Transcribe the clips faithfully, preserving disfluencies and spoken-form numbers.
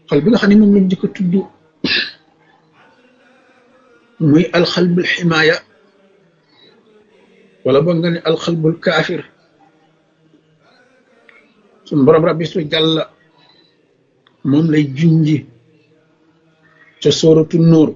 xol bi nga xam ne moom lañ jëkk a tudd muy alxalbul ximaaya wala boog nga ne alxalbul kaafir suñ borom rabbi su jàlla moom lay junji ca sóoratu nóor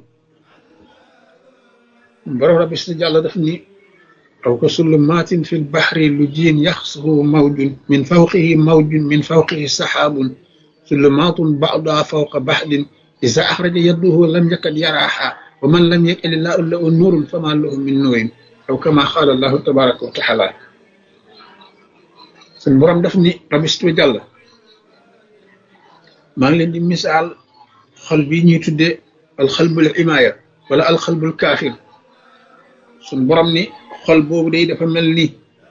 borom rabbi su jàlla daf ni aw ka sullumaatin fi lbaxri lu jiin yaxsuhu mawjun min fawqihi mawjun min fawqihi saxaabun sullumaatun ba'duha fawqa baxdin iza axraja yadduhu lam yakad yaraaha wa man lam yaj'al llaahu lahu nuurun fama lahu min nuurin aw kama qaala allahu tabaraka wa taala suñ borom daf ni rabbi su jàlla maa ngi leen di misaal xol bi ñuy tuddee alxalbul imaaya wala alxalbul kaafir suñ borom ni xol boobu day dafa mel ni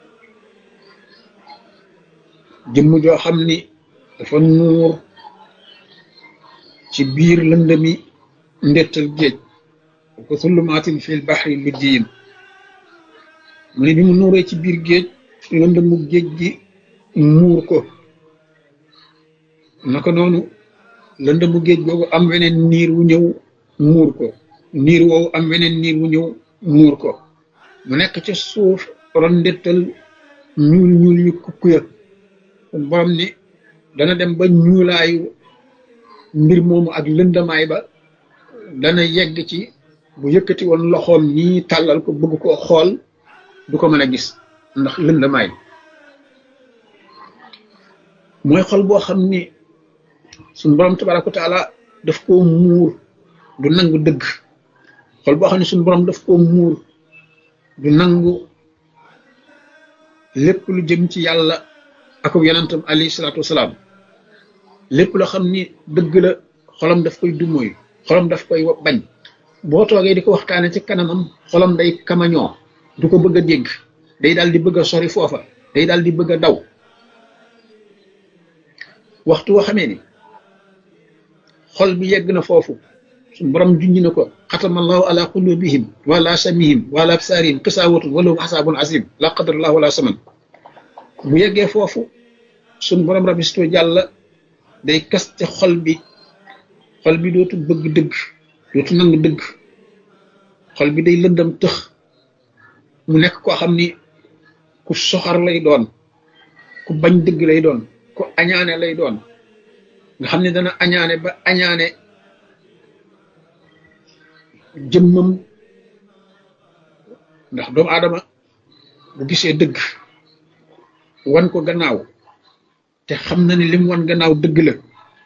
jëmm joo xam ni dafa nuur ci biir lëndëmi ndettal géej ko sullumaatin fil baxri lujjiyin mu ne bi mu nuuree ci biir géej lëndëmu géej gi muur ko naka noonu lëndëmu géej googu am weneen niir wu ñëw muur ko niir woowu am weneen niir wu ñëw muur ko mu nekk ca suuf ron ndettal ñuul ñuul yu kukku ya kon borom ni dana dem ba ñuulaayu mbir moomu ak lëndamaay ba dana yegg ci bu yëkkati woon loxoom nii tàllal ko bëgg koo xool du ko mën a gis ndax lëndamaay mooy xol boo xam ni suñ borom tabaraka wa taala daf koo muur du nangu dëgg xol boo xam ne suñ borom daf koo muur du nangu lépp lu jëm ci yàlla ak yonentam alayhi salaatu wasalaam lépp loo xam ni dëgg la xolam daf koy dumóoy xolam daf koy bañ boo toogee di ko waxtaane ci kanamam xolam day kamañoo du ko bëgg a dégg day daal di bëgg a sori foofa day daal di bëgg a daw waxtu woo xamee ni xol bi yegg na foofu suñ borom junj na ko xatamallahu ala qulubihim wala samihim wala absaarihim xisaawatun walahum asaabun asim la qadarallahu wala saman bu yeggee foofu suñ borom rabisto jàlla day kaste xol bi xol bi dootu bëgg dëgg dootu nangu dëgg xol bi day lëndam tëx mu nekk koo xam ni ku soxar lay doon ku bañ dëgg lay doon ku añaane lay doon nga xam ne dana añaane ba añaane jëmmam ndax doomu aadama bu gisee dëgg wan ko gannaaw te xam na ni lim wan gannaaw dëgg la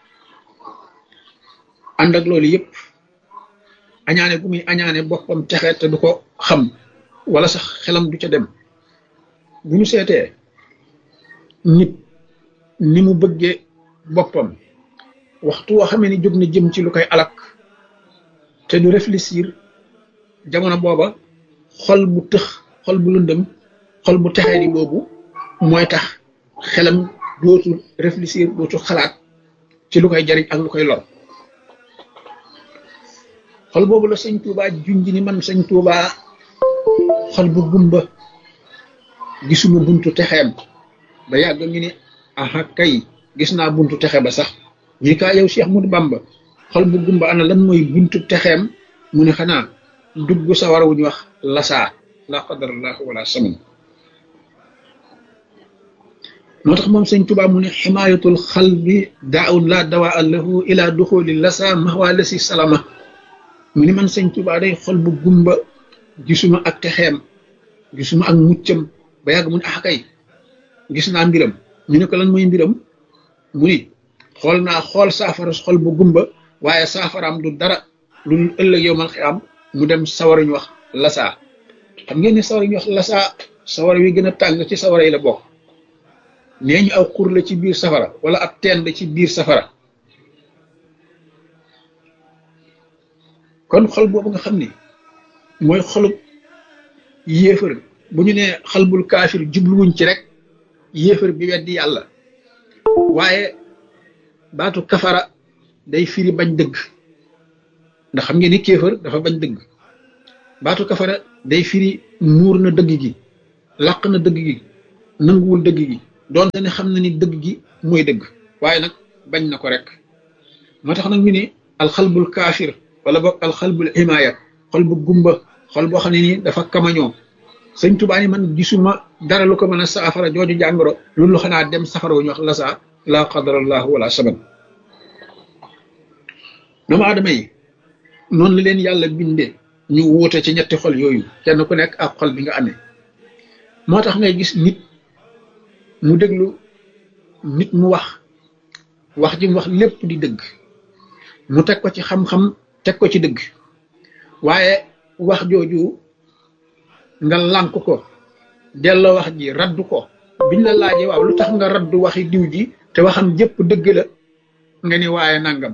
ànd ak loolu yëpp añaane gu muy añaane boppam texe te du ko xam wala sax xelam du ca dem bu ñu seetee nit ni mu bëggee boppam waxtu woo xamee ni jóg na jëm ci lu koy alak te du réfléchir jamono booba xol bu tëx xol bu lëndëm xol bu texee di boobu mooy tax xelam dootul réfléchir dootul xalaat ci lu koy jariñ ak lu koy lor xol boobu la sëñ Tuuba junj ni man sëñ Tuuba xol bu gumba gisuma buntu texeem ba yàgg ñu ni aha kay gis naa buntu texe ba sax ñi kaa yow Cheikh Ahmadou Bamba xol bu gumba ana lan mooy buntu texeem mu ne xanaa dugg sawara wu ñu wax lasaa la qadarallahu wala saman moo tax moom sëñ Tuubaa mu ne ximaayatul xalbi daawun la dawaa lahu ila duxuli lasa mahwa lasi salama mu ni man sëñ Tuubaa day xol bu gumba gisuma ak texeem gisuma ak muccam ba yàgg mu ne ah kay gis naa mbiram ñu ne ko lan mooy mbiram mu ni xool naa xool saafara xol bu gumba waaye saafaraam du dara lu ëllëg yow mal xiyaam mu dem sawara ñu wax lasaa xam ngeen ne sawara ñu wax lasaa sawara wi gën a tàng ci sawara yi la bokk nee ñu aw xur la ci biir safara wala ab teen la ci biir safara kon xol boobu nga xam ni mooy xolub yéefar bu ñu nee xalbul kaafir jubluwuñ ci rek yéefar bi weddi yàlla waaye baatu kafara day firi bañ dëgg ndax xam ngeen ni kéefar dafa bañ dëgg baatu kafara day firi muur na dëgg gi làq na dëgg gi nanguwul dëgg gi doonte ne xam na ni dëgg gi mooy dëgg waaye nag bañ na ko rek moo tax nag ñu ne alxalbul kaafir wala boog alxalbul imaaya xol bu gumba xol boo xam ne nii dafa kamañoo sëñ Tuubaa ni man gisuma dara lu ko mën a saafara jooju jàngoro loolu xanaa dem safara wu ñu wax lasa la qadarallahu wala saban doomu aadama yi noonu la leen yàlla bindee ñu wuute ci ñetti xol yooyu kenn ku nekk ak xol bi nga amee moo tax ngay gis nit mu déglu nit mu wax wax ji mu wax lépp di dëgg mu teg ko ci xam-xam teg ko ci dëgg waaye wax jooju nga lànk ko delloo wax ji raddu ko biñ la laajee waaw lu tax nga raddu waxi diw ji te waxam jëpp dëgg la nga ni waaye nangam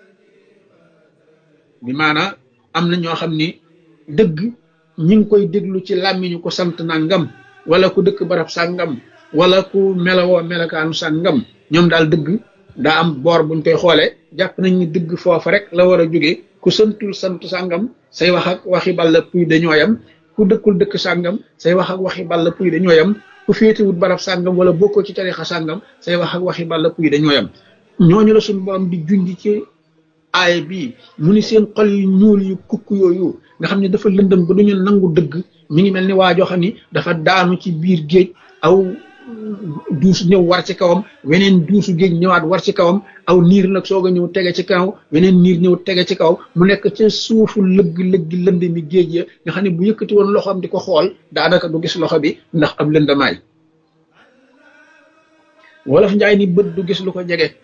bi maanaa am na ñoo xam ni dëgg ñi ngi koy déglu ci làmmiñu ko sant nangam wala ku dëkk barab sàngam wala ku melawoo melakaanu sàngam ñoom daal dëgg daa am boor buñ koy xoole jàpp nañ ni dëgg foofa rek la war a jóge ku santul sant sàngam say wax ak waxi balla puy dañoo yam ku dëkkul dëkk sàngam say wax ak waxi balla puy dañoo yam ku féetewut barab sàngam wala bokkoo ci tarixa sàngam say wax ak waxi balla puy dañoo yam ñooñu la suñu borom di junj ci aaya bii mu ni seen xol yu ñuul yu kukk yooyu nga xam ne dafa lëndëm ba duñu nangu dëgg mi ngi mel ni waa joo xam ni dafa daanu ci biir géej aw duus ñëw war ci kawam weneen duusu géej ñëwaat war ci kawam aw niir nag soog a ñëw tege ci kaw weneen niir ñëw tege ci kaw mu nekk ca suufu lëgg lëggi lënd mi géej ya nga xam ne bu yëkkati woon loxoom di ko xool daanaka du gis loxo bi ndax ab lëndamaay wolof njaay ni bët du gis lu ko jege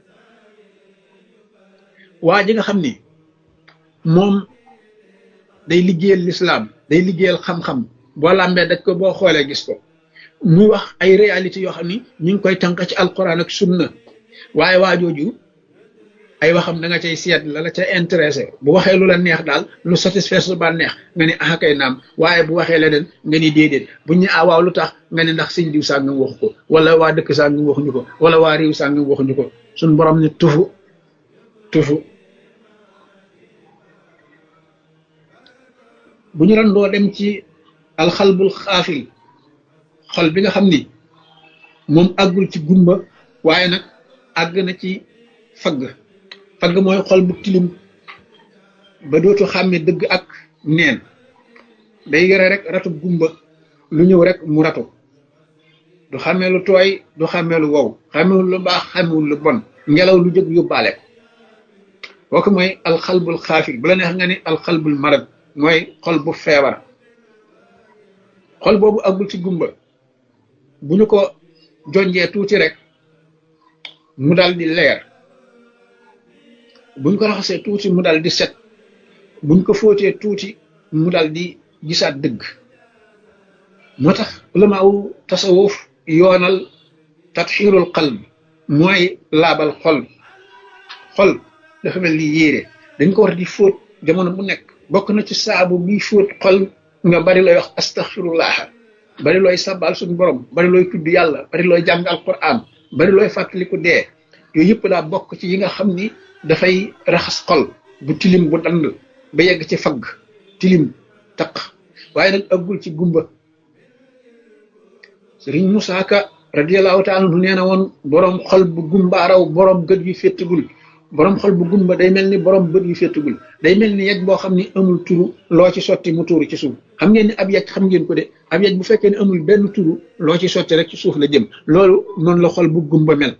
waa ji nga xam ni moom day liggéeyal lislaam day liggéeyal xam-xam boo làmbee daj ko boo xoolee gis ko muy wax ay réalité yoo xam ni ñu ngi koy tànk ci alquran ak sunna waaye waa jooju ay waxam da nga cay seet la la ca intéressé bu waxee lu la neex daal lu satisfaire su ba neex nga ni ah kay naam waaye bu waxee leneen nga ni déedéet buñ ne ah waaw lu tax nga ni ndax sëñ diw sàngam waxu ko wala waa dëkk sàngam waxuñu ko wala waa réew sàngam waxuñu ko suñ borom ni tufu tufu bu ñu randoo dem ci alxalbul xaafil xol bi nga xam ni moom àggul ci gumba waaye nag àgg na ci fagg fagg mooy xol bu tilim ba dootu xàmme dëgg ak neen day yore rek ratu gumba lu ñëw rek mu ratu du xàmmee lu tooy du xàmmee lu wow xàmmewul lu baax xàmmewul lu bon ngelaw lu jóg yóbbaale ko kooku mooy alxalbul xaafil bu la neex nga ni alxalbul marad mooy xol bu feebar xol boobu àggul ci gumba bu ñu ko jonjee tuuti rek mu dal di leer buñ ko raxasee tuuti mu dal di set buñ ko fóotee tuuti mu dal di gisaat dëgg moo tax ulama wu tasawuf yoonal tatxiirul qalb mooy laabal xol xol dafa mel ni yéere dañ ko war di fóot jamono bu nekk bokk na ci saabu bi fóot xol nga bari looy wax astaxfirullah bari looy sabal suñu borom bari looy tudd yàlla bari looy jàng alquran bari looy fàttaliku dee yooyu yëpp daa bokk ci yi nga xam ni dafay raxas xol bu tilim bu dand ba yegg ci fagg tilim taq waaye nag aggul ci gumba sëriñ Musaa Ka radiyallahu taala anhu nee na woon borom xol bu gumbaaraw borom gët yu féttagul borom xol bu gumba day mel ni borom bët yu féttagul day mel ni yegg boo xam ni amul turu loo ci sotti mu tuuru ci suuf xam ngeen ni ab yegg xam ngeen ko de ab yegg bu fekkee ne amul benn turu loo ci sotti rek ci suuf la jëm loolu noonu la xol bu gumba mel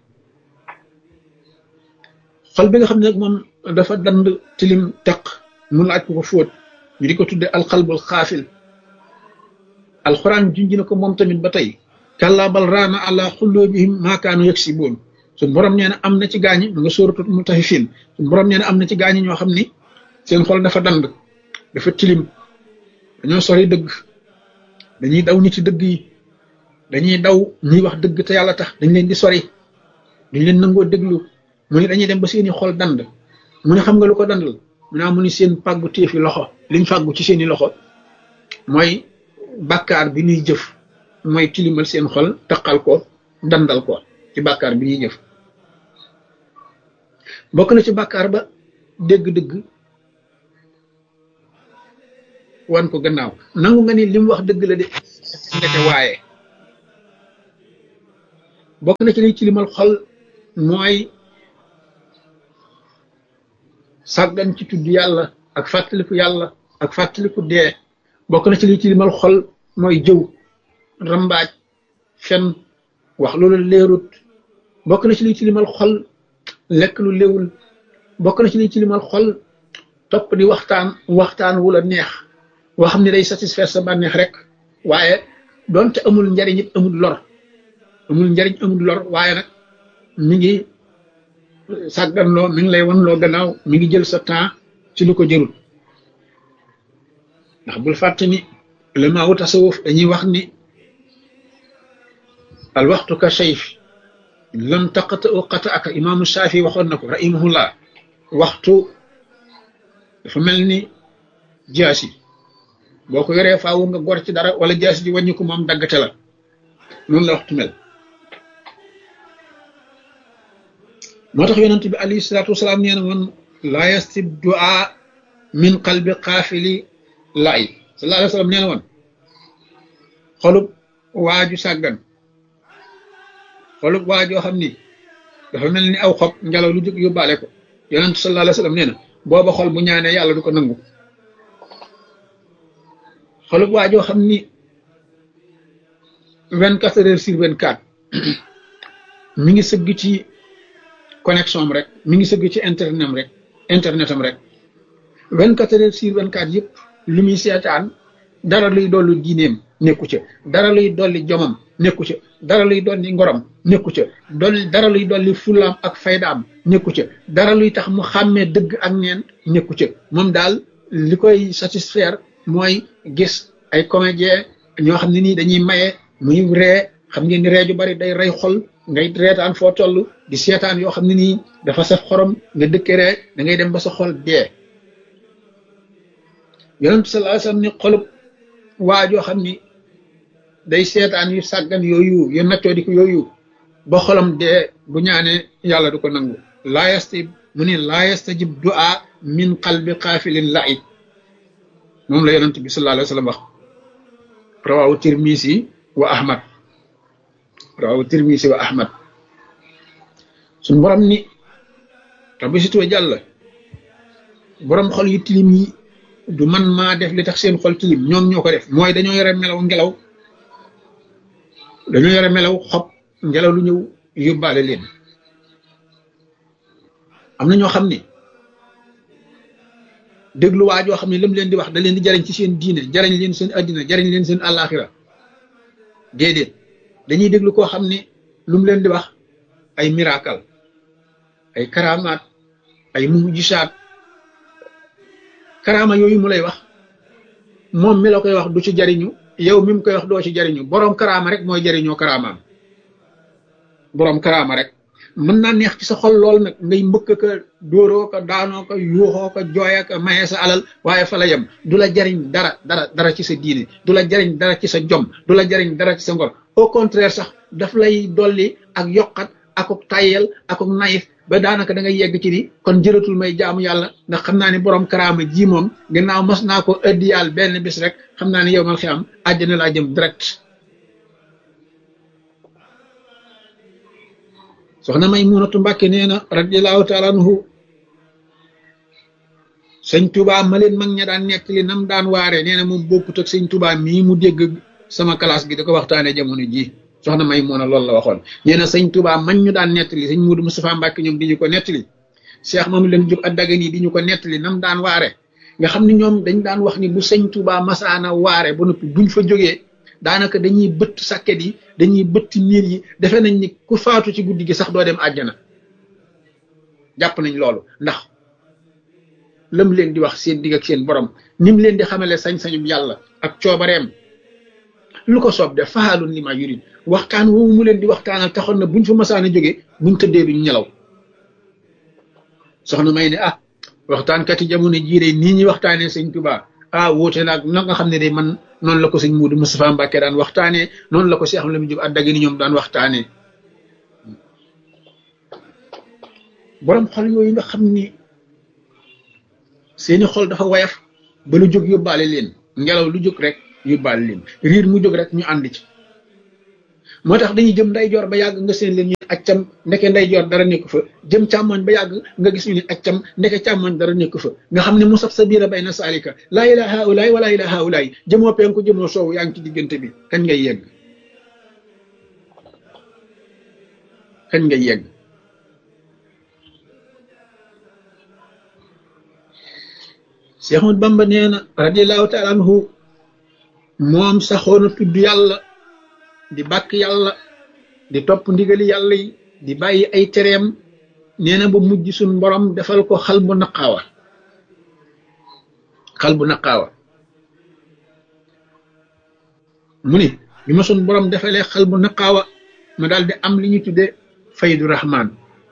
xol bi nga xam ne nag moom dafa dand tilim teq mu laaj ko ko fóot ñu di ko tudde alxalbul xaafil alxuraan junj na ko moom tamit ba tey kàllaa bal raana ala xulloobihim maa kaanu yaksiboon suñ borom nee na am na ci gaañi ma nga sóoratul mutaffifin suñ borom nee na am na ci gaañi ñoo xam ni seen xol dafa dand dafa tilim dañoo sori dëgg dañuy daw nit ci dëgg yi dañuy daw ñuy wax dëgg te yàlla tax dañ leen di sori dañ leen nangoo déglu mu ne dañuy dem ba seeni xol dand mu ne xam nga lu ko dandal mu naa mu ni seen pàggu téefi loxo liñ fàggu ci seeni loxo mooy bàkkaar bi ñuy jëf mooy tilimal seen xol taqal ko dandal ko ci bàkkaar bi ñuy jëf bokk na ci bàkkaar ba dégg-dëgg wan ko gannaaw nangu nga ni li mu wax dëgg la de ndeke waaye bokk na ci liy tilimal xol mooy sàggan ci tudd yàlla ak fàttaliku yàlla ak fàttaliku dee bokk na ci li tilimal xol mooy jëw rambaaj fen wax loolu leerut bokk na ci li tilimal xol lekk lu léwul bokk na ci li tilimal xol topp di waxtaan waxtaan wu la neex woo xam ne day satisfaire sa bànneex rek waaye doonte amul njariñ it amul lor amul njariñ amul lor waaye nag mi ngi sàgganloo mi ngi lay wan loo gannaaw mi ngi jël sa temps ci lu ko jërul ndax bul fàtte ni ulama wu tasawuf dañuy wax ni al waxtu ka sayf lam taqata u qata aka imaamu Shaafi waxoon na ko rahimahullah waxtu dafa mel ni jaasi boo ko yoree faawu nga gor ci dara wala jaasi ji wàññi ko moom daggate la noonu la waxtu mel moo tax yonent bi alayhi salaatu wasalaam nee na woon laa yastib du'a min qalbi qaafili laay sallallahu alayhi wa sallam nee na woon xolub waaju sàggan xolub waajoo xam ni dafa mel ni aw xob ngelaw lu jóg yóbbaale ko yonent sallallahu alayhi wa sallam nee na booba xol bu ñaanee yàlla du ko nangu xolub waajoo xam ni vingt quatre heures sur vingt quatre mi ngi sëgg ci connexion am rek mi ngi sëgg ci internet am rek internet am rek vingt quatre heures sur vingt quatre yëpp lu muy seetaan dara luy dolli diineem nekku ca dara luy dolli jomam nekku ca dara luy dolli ngorom nekku ca dolli dara luy dolli fulaam ak faydaam nekku ca dara luy tax mu xàmmee dëgg ak neen nekku ca moom daal li koy satisfaire mooy gis ay comédien ñoo xam ne nii dañuy maye muy ree xam ngeen ni ree ju bari day rey xol ngay reetaan foo toll di seetaan yoo xam ne nii dafa saf xorom nga dëkke ree da ngay dem ba sa xol dee yonent sallallahu alayhi wasallam ni xolub waa joo xam ni day seetaan yu sàggan yooyu yu naccoo di ko yooyu ba xolam dee bu ñaanee yàlla du ko nangu laa yastajib mu ni laa yastajib du'a min qalbi qaafilin la'ib moom la yonent bi sallallahu alayhi wasallam wax rawahu Tirmisi wa Ahmad rawahu Tirmisi wa Ahmad suñ borom ni rabbi sitwa jàll borom xol yu tilim yi du man maa def li tax seen xol tilim ñoom ñoo ko def mooy dañoo yore melaw ngelaw dañoo yore melaw xob ngelaw lu ñëw yóbbaale leen am na ñoo xam ni déglu waa joo xam ne lam leen di wax da leen di jariñ ci seen diine jariñ leen seen addina jariñ leen seen àllaaxira déedéet dañuy déglu koo xam ne lu mu leen di wax ay miracle ay karamaat ay mujisaat karama yooyu mu lay wax moom mi la koy wax du ci jariñu yow mi mu koy wax doo ci jariñu boroom karama rek mooy jariñoo karamaam boroom karama rek mën naa neex ci sa xol lool nag ngay mbëkk ka dóoroo ko daanoo ko yuuxoo ko jooya ko maye sa alal waaye fa la yem du la jariñ dara dara dara ci sa diine du la jariñ dara ci sa jom du la jariñ dara ci sa ngor au contraire sax daf lay dolli ak yokkat akuk tayyel akuk nayif ba daanaka da ngay yegg ci ni kon jëratul may jaamu yàlla ndax xam naa ni borom karaama ji moom gannaaw mas naa ko ëddi yàlla benn bis rek xam naa ni yow mal xiyam àjjana laa jëm direct soxna Maymunatu Mbàkke nee na radiyallahu taala anhu sëñ Tuubaa ma leen mag ña daan nekk li nam daan waare nee na moom bokkut ak sëñ Tuubaa mii mu dégg sama classe gi da ko waxtaanee jamono ji soxna Maymuna loolu la waxoon nee na sëñ Tuubaa mañ ñu daan nettali sëñ Muudu Mustafaa Mbàkke ñoom di ñu ko nettali Cheikh Mamadou Lam Diop Ad-Dagana di ñu ko nettali nam daan waare nga xam ne ñoom dañ daan wax ni bu sëñ Tuubaa masaana waare ba noppi buñ fa jógee daanaka dañuy bëtt sàkket yi dañuy bëtt niir yi defe nañ ni ku faatu ci guddi gi sax doo dem àjjana jàpp nañ loolu ndax lam leen di wax seen digg ak seen borom nim leen di xamale sañ-sañum yàlla ak coobareem lu ko soob def faalun li ma yurid waxtaan woowu mu leen di waxtaanal taxoon na buñ fa masaan a jógee buñ tëddee duñ ñelaw soxna may ne ah waxtaankat yi jamono jiire nii ñuy waxtaanee sëñ Tuubaa ah wóote naag na nga xam ne day man noonu la ko sëñ Muudu Mustafaa Mbàkke daan waxtaanee noonu la ko Cheikh Lam Diop Ad-Dagana ñoom daan waxtaanee borom xol yooyu nga xam ni seeni xol dafa wayaf ba lu jóg yóbbaale leen ngelaw lu jóg rek yóbbaale leen riir mu jóg rek ñu ànd ci moo tax dañuy jëm nday joor ba yàgg nga seen leen ñu accam ndeke ndeyjoor dara nekku fa jëm càmmoñ ba yàgg nga gis ñu ne accam ndeke càmmoñ dara nekku fa nga xam ne mu saf sa biira bay na saalika laa ilaha haulaay wala ilaha haulaay jëmoo penku jëmoo soowu yaa ngi ci diggante bi kañ ngay yegg kañ ngay yegg Seex Ahmadu Bamba nee na radiyallahu taala anhu moom saxoona tudd yàlla di bàkk yàlla di topp ndigali yàlla yi di bàyyi ay tereem nee na ba mujj suñ borom defal ko xal bu naqaawa xal bu naqaawa mu ni bi ma suñ borom defalee xal bu naqaawa ma daal di am li ñu tudde faydu rahman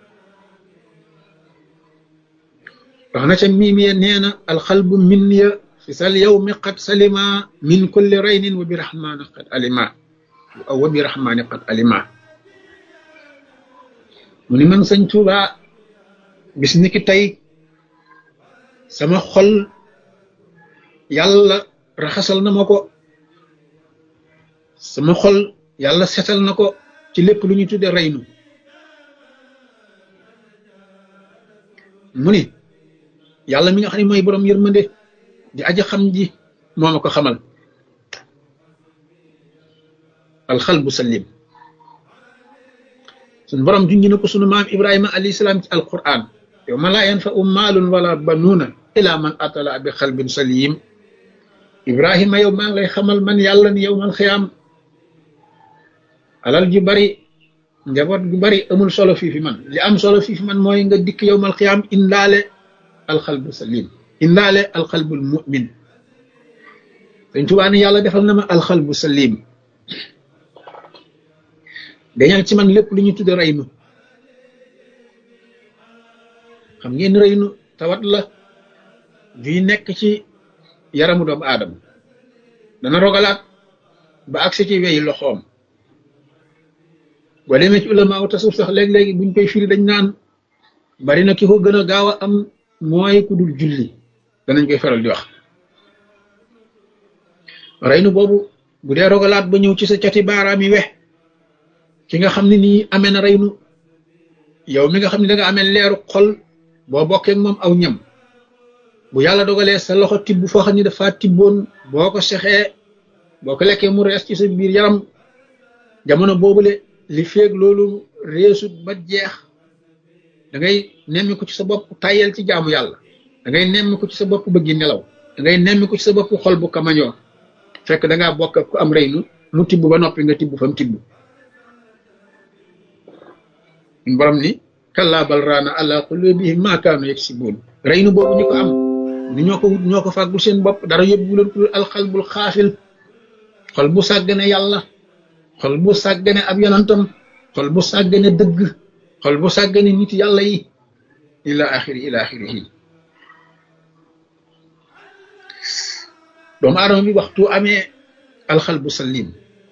wax na ca miimiya nee na alxalbu minniya fi sal yawmi qad salima min kulli raynin wa bi rahmani qad alima aw wa bi rahmani qad alima mu ni man sëñ Tuuba bis ni ki tey sama xol yàlla raxasal na ma ko sama xol yàlla setal na ko ci lépp lu ñu tudde raynu mu ni yàlla mi nga xam ne mooy borom yërmande di aja xam ji moo ma ko xamal alxalbu salim suñ borom junj na ko sunu maam Ibrahima alayhi salaam ci alquran yawma laa yanfa'u maalun wala banuuna ila man atala bi xalbin salim Ibrahima yow maa ngi lay xamal man yàlla ni yawmal xiyaam alal ju bari njaboot gu bari amul solo fii fi man li am solo fii fi man mooy nga dikk yawmal xiyaam indaale alxalbu salim indaale alxalbul mu'min dañ Tuubaa ni yàlla defal na ma alxalbu salim dañal ci man lépp lu ñu tudde raynu xam ngeen raynu tawat la juy nekk ci yaramu doomu aadama dana rogalaat ba agsi ci weyi loxoom boo demee ci ulama tasawuf sax léeg-léegi buñ koy firi dañ naan bari na ki ko gën a gaaw a am mooy ku dul julli danañ koy faral di wax raynu boobu bu dee rogalaat ba ñëw ci sa cati baaraam yi wex ki nga xam ne nii amee na raynu yow mi nga xam ne da nga amee leeru xol boo bokkee ak moom aw ñam bu yàlla dogalee sa loxo tibb foo xam ne dafa tibboon boo ko sexee boo ko lekkee mu rees ci sa biir yaram jamono boobule li feeg loolu reesut ba jeex da ngay nemmi ko ci sa bopp tàyyel ci jaamu yàlla da ngay nemmi ko ci sa bopp bëggi nelaw da ngay nemmi ko ci sa bopp xol bu kamañoo fekk da ngaa bokk ak ku am raynu mu tibb ba noppi nga tibb fa mu tibb borom ni kallaa bal raana ala qulubihim maa kaanu yaksibuun raynu boobu ñi ko am ni ñoo ko wut ñoo ko fàggul seen bopp dara yóbbu leen ko alxalbul xaafil xol bu sàggane yàlla xol bu sàggane ab yonantam xol bu sàggane dëgg xol bu sàggane nit yàlla yi ila axiri ila axirihi doomu aadama bi waxtu amee alxalbu salim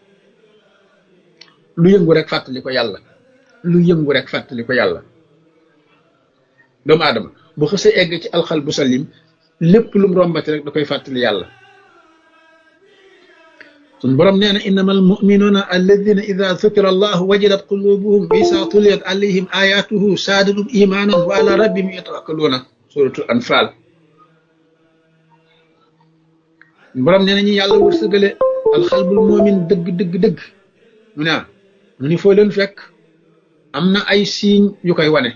lu yëngu rek fàttali ko yàlla lu yëngu rek fàttali ko yàlla doomu aadama bu xësee egg ci alxalbu salim lépp lu mu rombati rek da koy fàttali yàlla sun borom nee na innama almuminuuna alladina ida dukira allahu wajilat qulubuhum wa isa tuliyat alayhim ayatuhu saadatum imanan wa ala rabbihim yatawakkaluuna suratul anfal borom nee na ñi yàlla wërsëgale alxalbul moomin dëgg dëgg dëgg mu ne mu ni foo leen fekk am na ay signe yu koy wane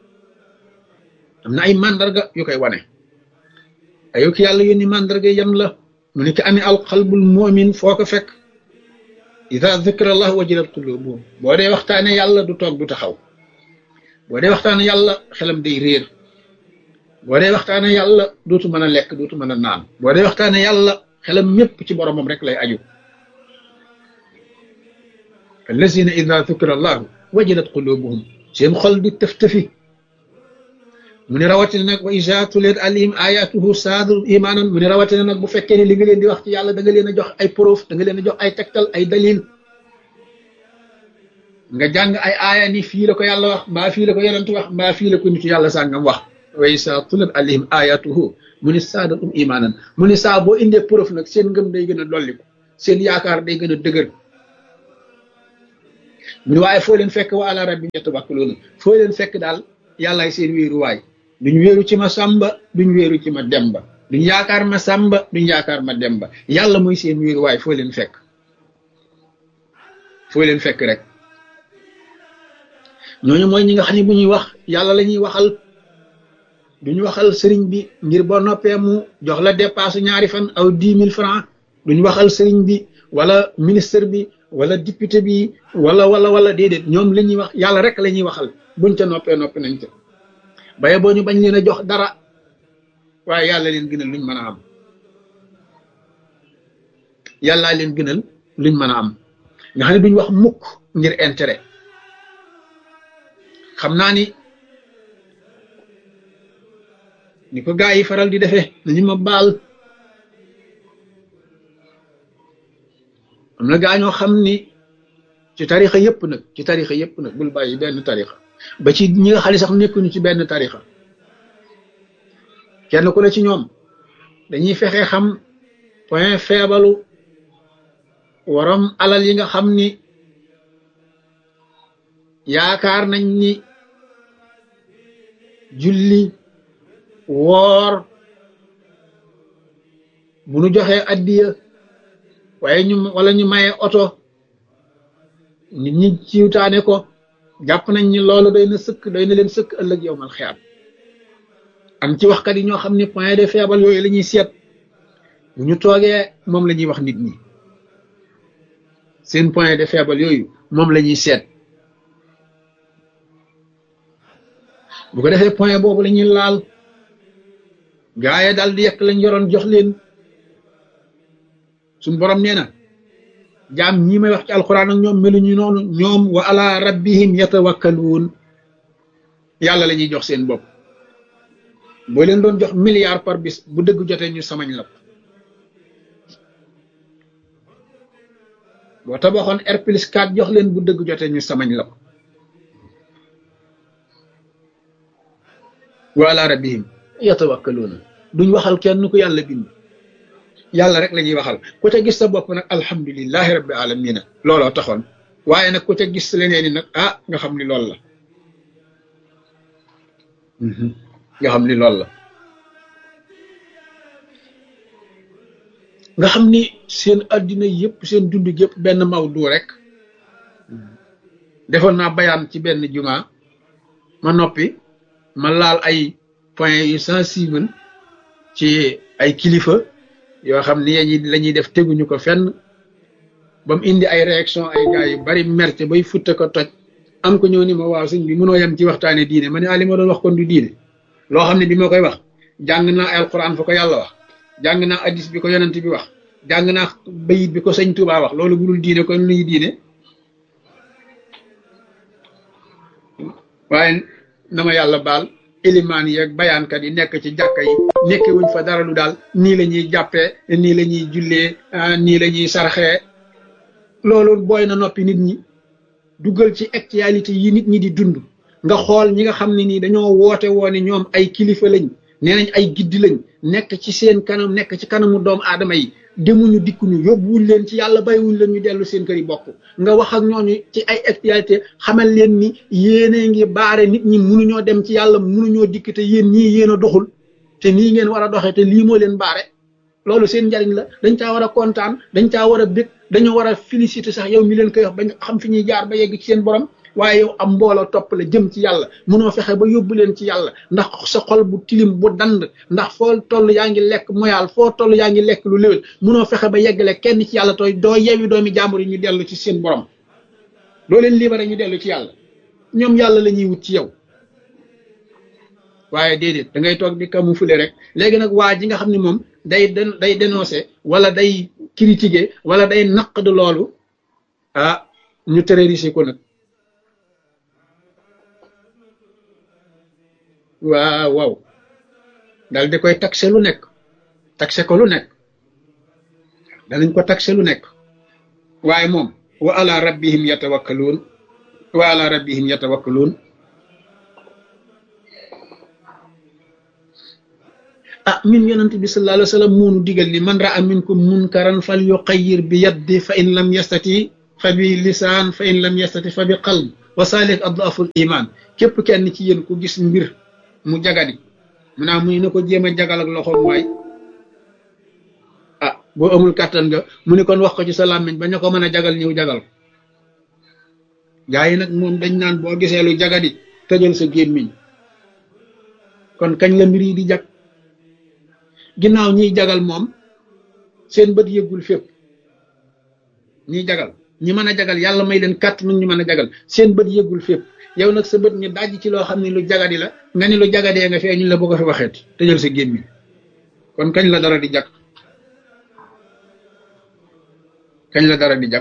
am na ay mandarga yu koy wane ayo ki yàlla yónni mandarga yan la mu ne ki amee alxalbul moomin foo ko fekk ida zikra allah wajilat qulubuhum boo dee waxtaane yàlla du toog du taxaw boo dee waxtaane yàlla xelam day réer boo dee waxtaane yàlla dootu mën a lekk dootu mën a naan boo dee waxtaane yàlla xelam mépp ci boromam rek lay aju allazina ida zikra allah wajilat qulubuhum seen xol di tëf tëfi mu ne rawatina nag wa iza tuliyat alayhim ayatuhu saadu imanan mu ne rawatina nag bu fekkee ne li nga leen di wax ci yàlla da nga leen a jox ay proof da nga leen a jox ay tegtal ay dalil nga jàng ay aaya ni fii la ko yàlla wax mbaa fii la ko yonent wax mbaa fii la ko nitu yàlla sàngam wax wa iza tuliyat alayhim ayatuhu mu ne saadatum imanan mu ne saa boo indee proof nag seen ngëm day gën a dolliku seen yaakaar day gën a dëgër mu ne waaye foo leen fekk wa ala rabbihim yatawakkaluun foo leen fekk daal yàllaay seen wéeruwaay duñ wéeru ci ma sàmba duñ wéeru ci ma demba duñ yaakaar ma sàmba duñ yaakaar ma demba yàlla mooy seen wéeruwaay foo leen fekk foo leen fekk rek ñooñu mooy ñi nga xam ne bu ñuy wax yàlla la ñuy waxal duñ waxal sëriñ bi ngir boo noppee mu jox la dépasse ñaari fan aw dix mille francs duñ waxal sëriñ bi wala ministre bi wala député bi wala wala wala déedéet ñoom la ñuy wax yàlla rek la ñuy waxal buñ ca noppee noppi nañ ca baye boo ñu bañ leen a jox dara waaye yàlla leen gënal luñ mën a am yàllaa leen gënal luñ mën a am nga xam ne duñ wax mukk ngir intérêt xam naa ni ni ko gaa yi faral di defee nañu ma baal am na gaa ñoo xam ni ci tarixa yëpp nag ci tarixa yëpp nag bul bàyyi benn tarixa ba ci ñi nga xam ne sax nekkuñu ci benn tarixa kenn ku ne ci ñoom dañuy fexe xam point faible waram alal yi nga xam ni yaakaar nañ ni julli woor bu nu joxee addiya waaye ñu wala ñu maye oto nit ñi ciwtaane ko jàpp nañ ni loolu doy na sëkk doy na leen sëkk ëllëg yowmal xiyaam am ci waxkat yi ñoo xam ne point de faible yooyu la ñuy seet bu ñu toogee moom la ñuy wax nit ñi seen point de faible yooyu moom la ñuy seet bu ko defee point boobu la ñuy laal gaaye daal di yekk lañ yoroon jox leen suñ borom nee na jaam ñi may wax ci alxuraan ak ñoom meluñu noonu ñoom wa ala rabbihim yatawakkaluun yàlla la ñuy jox seen bopp boo leen doon jox milliard par bis bu dëgg jotee ñu samañ la boo tabaxoon R plus quatre jox leen bu dëgg jotee ñu samañ la wa ala rabbihim yatawakkaluun duñ waxal kenn ku yàlla bind yàlla rek la ñuy waxal ku ca gis sa bopp nag alhamdulillahi rabbi alamina looloo taxoon waaye nag ku ca gis leneen ni nag ah nga xam ni loolu la nga xam ni loolu la nga xam ni seen addina yëpp seen dund yëpp benn mawdu rek defoon naa bayaan ci benn juma ma noppi ma laal ay point yu sensible ci ay kilifa yoo xam ni yañi la ñuy def teguñu ko fenn ba mu indi ay réaction ay gars yu bari merte bay futte ko toj am ko ñëw ni ma waaw sëñ bi mënoo yem ci waxtaane diine ma ne ah li ma doon wax kon du diine loo xam ne bi ma koy wax jàng naa alquran fa ko yàlla wax jàng naa hadis bi ko yonent bi wax jàng naa bayit bi ko sëñ Tuubaa wax loolu budul diine kon luy diine waaye na ma yàlla baal ilimaan yi ak bayaankat yi nekk ci jàkka yi nekke wuñ fa dara lu daal nii la ñuy jàppee nii la ñuy jullee nii la ñuy sarxee loolu booy na noppi nit ñi duggal ci actualité yi nit ñi di dund nga xool ñi nga xam ne nii dañoo woote woone ñoom ay kilifa lañ nee nañ ay giddi lañ nekk ci seen kanam nekk ci kanamu doomu aadama yi demuñu dikkuñu yóbbuwuñ leen ci yàlla bàyyiwuñ leen ñu dellu seen kër yi bokk nga wax ak ñooñu ci ay actualité xamal leen ni yéene ngi baare nit ñi mënuñoo dem ci yàlla mënuñoo dikk te yéen ñii yéen a doxul te nii ngeen war a doxee te lii moo leen baare loolu seen njariñ la dañ caa war a kontaan dañ caa war a bég dañoo war a féliciter sax yow mi leen koy wax bañ xam fi ñuy jaar ba yegg ci seen borom waaye yow am mbooloo topp la jëm ci yàlla mënoo fexe ba yóbbu leen ci yàlla ndax sa xol bu tilim bu dand ndax foo toll yaa ngi lekk moyaal foo toll yaa ngi lekk lu léwél mënoo fexe ba yeggale kenn ci yàlla tooy doo yewi doomi jàmbur yi ñu dellu ci seen borom doo leen libéré ñu dellu ci yàlla ñoom yàlla la ñuy wut ci yow waaye déedéet da ngay toog di camoufler rek léegi nag waa ji nga xam ne moom day day dénoncer wala day critiquer wala day naqd loolu ah ñu terroriser ko nag waaw waaw dal di koy taxé lu nekk taxé ko lu nekk danañ ko taxé lu nekk waaye moom wa ala rabbihim yatawakkaluun wa ala rabbihim yatawakkaluun ah min yonent bi sallallahu alayhi wa sallam moonu digal ni man ra'a minkum munkaran fal yuqayyir bi yaddi fa in lam yastati fa bi lisaan fa in lam yastati fa bi qalb wa salik adaful iman képp kenn ci yéen ku gis mbir mu jagadi mu naa muy na ko jéem a jagal ak loxoom waay ah boo amul kàttan nga mu ne kon wax ko ci sa làmmiñ ba ñu ko mën a jagal ñëw jagal ko gaa yi nag moom dañ naan boo gisee lu jagadi tëjal sa gémmiñ kon kañ la mbir yi di jag ginnaaw ñiy jagal moom seen bët yëggul fépp ñiy jagal ñi mën a jagal yàlla may leen kàtt nu ñu mën a jagal seen bët yëggul fépp yow nag sa bët ñu daj ci loo xam ne lu jagadi la nga ni lu jagadee nga fee ñu la boo ko fi waxeeti tëjal sa gémmiñ kon kañ la dara di jag kañ la dara di jag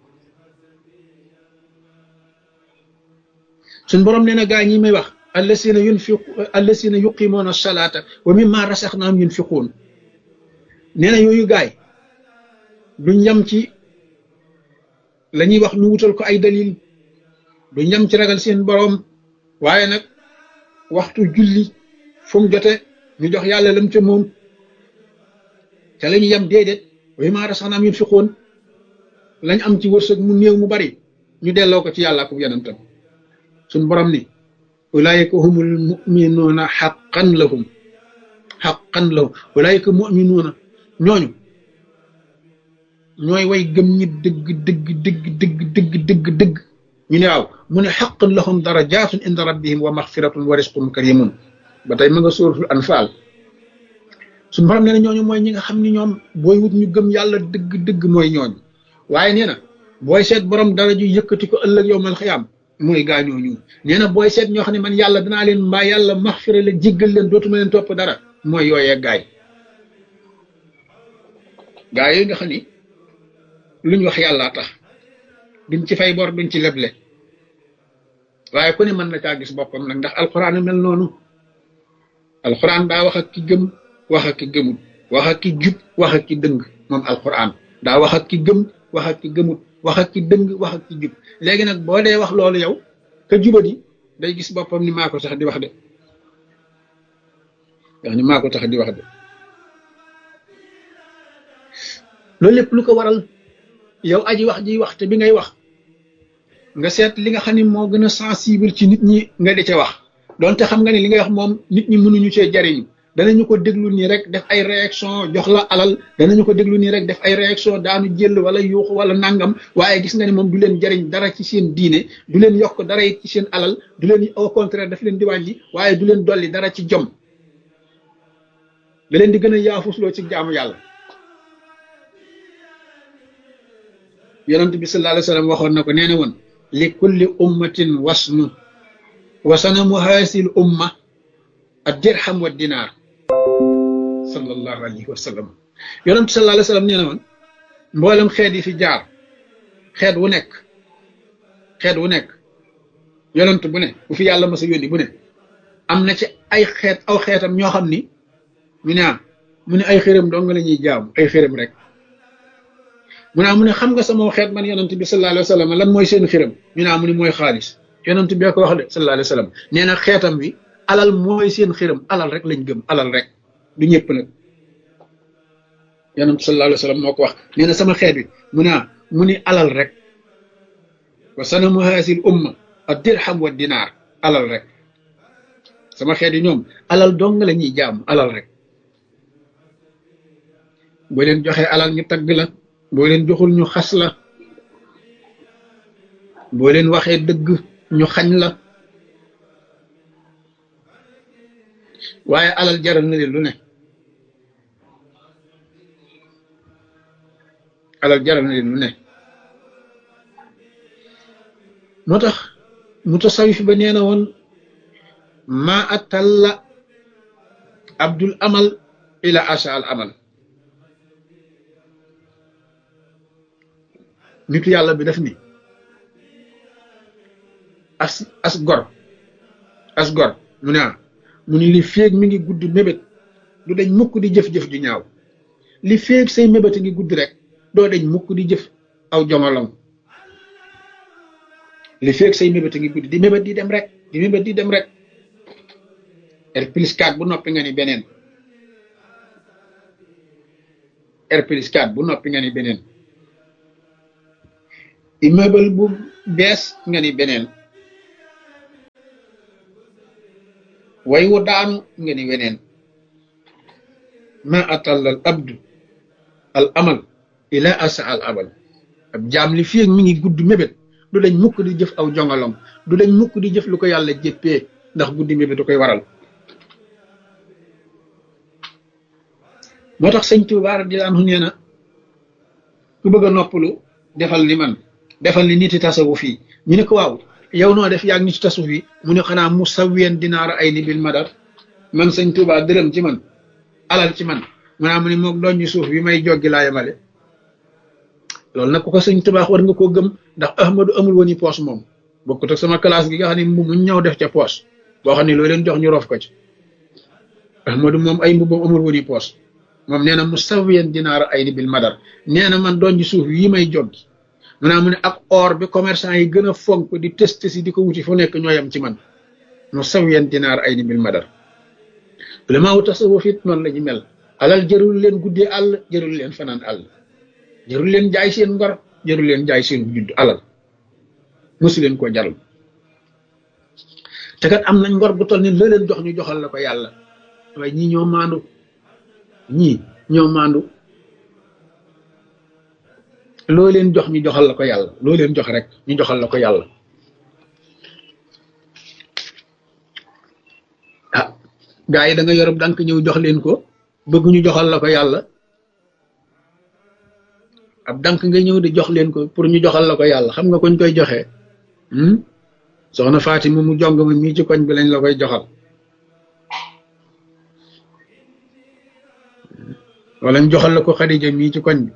suñ borom nee na gaa ñi may wax allasina yunfiqu allasina yuqimoona salaata wa mimma rasaxnaam yunfiquun nee na yooyu gaay duñ yam ci la ñuy wax ñu wutal ko ay dalil duñ yam ci ragal seen borom waaye nag waxtu julli fu mu jote ñu jox yàlla lam ca moom ca la ñu yam déedéet wa mimma rasaxnaam yunfiquun lañ am ci wërsëg mu néew mu bari ñu delloo ko ci yàlla ak yonentam suñ borom ni ulaayika humul muminuuna xaqan lahum xaqan lahum ulaayika muminuuna ñooñu ñooy way gëm ñi dëgg dëgg dëgg dëgg dëgg dëgg dëgg ñu ne waaw mu ne xaqan lahum darajaatun inda rabbihim wa maxfiratun wa risqun karimun ba tey ma nga sóoratul anfaal suñ borom nee na ñooñu mooy ñi nga xam ni ñoom booy wut ñu gëm yàlla dëgg dëgg mooy ñooñu waaye nee na booy seet borom dara ju yëkkati ko ëllëg yowmal xiyaam mooy gaañoo ñu nee na booy seet ñoo xam ne man yàlla danaa leen mbaa yàlla maxfira la jéggal leen dootuma leen topp dara mooy yooyee gaay gaay yooyu nga xam ni luñ wax yàllaa tax duñ ci fay bor duñ ci leble waaye ku ne mën na caa gis boppam nag ndax alxuraan mel noonu alxuraan daa wax ak ki gëm wax ak ki gëmut wax ak ki jub wax ak ki dëng moom alxuraan daa wax ak ki gëm wax ak ki gëmut wax ak ki dëng wax ak ki jub léegi nag boo dee wax loolu yow ka jubadi day gis boppam ni maa ko tax di wax de wax ni maa ko tax di wax de loolu lépp lu ko waral yow aji wax ji wax te bi ngay wax nga seet li nga xam ne moo gën a sensible ci nit ñi nga di ca wax donte xam nga ne li ngay wax moom nit ñi mënuñu cee jariñu danañu ko déglu nii rek def ay réaction jox la alal danañu ko déglu nii rek def ay réaction daanu jël wala yuuxu wala nangam waaye gis nga ne moom du leen jariñ dara ci seen diine du leen yokk dara it ci seen alal du leen au contraire daf leen di wàññi waaye du leen dolli dara ci jom da leen di gën a yaafusloo ci jaamu yàlla yonent bi sallallahu alayhi wa sallam waxoon na ko nee na woon li kulli ummatin wasnu wasanamu haasil umma ad dirham wa dinaar sallallahu alayhi wa sallam yonent sallallahu alayhi wa sallam nee na woon mboolem xeet yi fi jaar xeet wu nekk xeet wu nekk yonent bu ne bu fi yàlla masa yónni bu ne am na ci ay xeet aw xeetam ñoo xam ni mu ne ah mu ne ay xërëm dong la ñuy jaamu ay xërëm rek mu ne ah mu ne xam nga sama xeet man yonent bi sallallahu alayhi wa sallam lan mooy seen xërëm ñu ne ah mu ne mooy xaalis yonent bi ko wax de sallallahu alayhi wa sallam nee na xeetam bi alal mooy seen xërëm alal rek lañ gëm alal rek du ñëpp nag yonent sallallahu alayhi wa sallam moo ko wax nee na sama xeet bi mu ne ah mu ni alal rek wa sanamu haasil umma ad dirham wa dinaar alal rek sama xeet yi ñoom alal dong la ñuy jaam alal rek boo leen joxee alal ñu tagg la boo leen joxul ñu xas la boo leen waxee dëgg ñu xañ la waaye alal jaral na leen lu ne alal jaral na leen lu ne moo tax mutasawif ba nee na woon ma atalla abdul amal ila asha al amal nitu yàlla bi def ni as as gor as gor mu ne mu ni li féeg mi ngi gudd mébét du dañ mukk di jëf-jëf ju ñaaw li féeg say mébét ngi gudd rek doo dañ mukk di jëf aw jomolong li féeg say mébét ngi gudd di mébét di dem rek di mébét di dem rek R plus quatre bu noppi nga ni beneen R plus quatre bu noppi nga ni beneen immeuble bu bees nga ni beneen, way wu daanu nga ni weneen. ma atalla al abdu al amal ila asa al abal. ab jaam li fi ak mi ngi gudd mébét du dañ mukk di jëf aw jongalam, du dañ mukk di jëf lu ko yàlla jéppee, ndax guddi mébét du koy waral. moo tax sëñ Tuubaa radiyallaahu anhu nee na ku bëgg a noppalu defal li man, defal li niti tasawuf yi. ñu ne ko waaw yow noo def yaag niti tasawuf yi, mu ne xanaa mu sawween dinaara ay ni bil madar. man sëñ Tuubaa dërëm ci man, alal ci man, maanaam mu ne moom doon ñu suuf bi may joggi laa yemale. loolu nag ku ko sëñ Tuubaa war nga koo gëm, ndax Ahmadu amul woon i poos moom, bokkut ak sama classe gi nga xam ne mbubb mu ñëw def ca poos boo xam ne loo leen jox ñu rof ko ci. Ahmadu moom ay mbubbam amul woon i poos, moom nee na mu sawween dinaara ay ni bil madar. nee na man doon ñu suuf yi may joggi, maanaam mu ne ak or bi commerçant yi gën a fonk di test si di ko wuti fu nekk ñooyam ci man. mu sawween dinaara ay ni bil madar. ulama wu tasawuf it noonu la ñu mel. alal jërul leen guddee àll, jërul leen fanaan àll, jërul leen jaay seen ngor, jërul leen jaay seen judd. alal mosu leen koo jarul. te kat am nañ ngor bu toll ni la leen jox ñu joxal la ko yàlla. waaye ñii ñoo maandu, ñii ñoo maandu. loo leen jox ñu joxal la ko yàlla, loo leen jox rek ñu joxal la ko yàlla. ah gaa yi da nga yorob dank ñëw jox leen ko, bëgg ñu joxal la ko yàlla. ab dank nga ñëw di jox leen ko pour ñu joxal la ko yàlla. xam nga koñ koy joxee soxna Fatima mu jong ma mii ci koñ bi lañ la koy joxal, wala ñu joxal la ko Xadija mii ci koñ bi.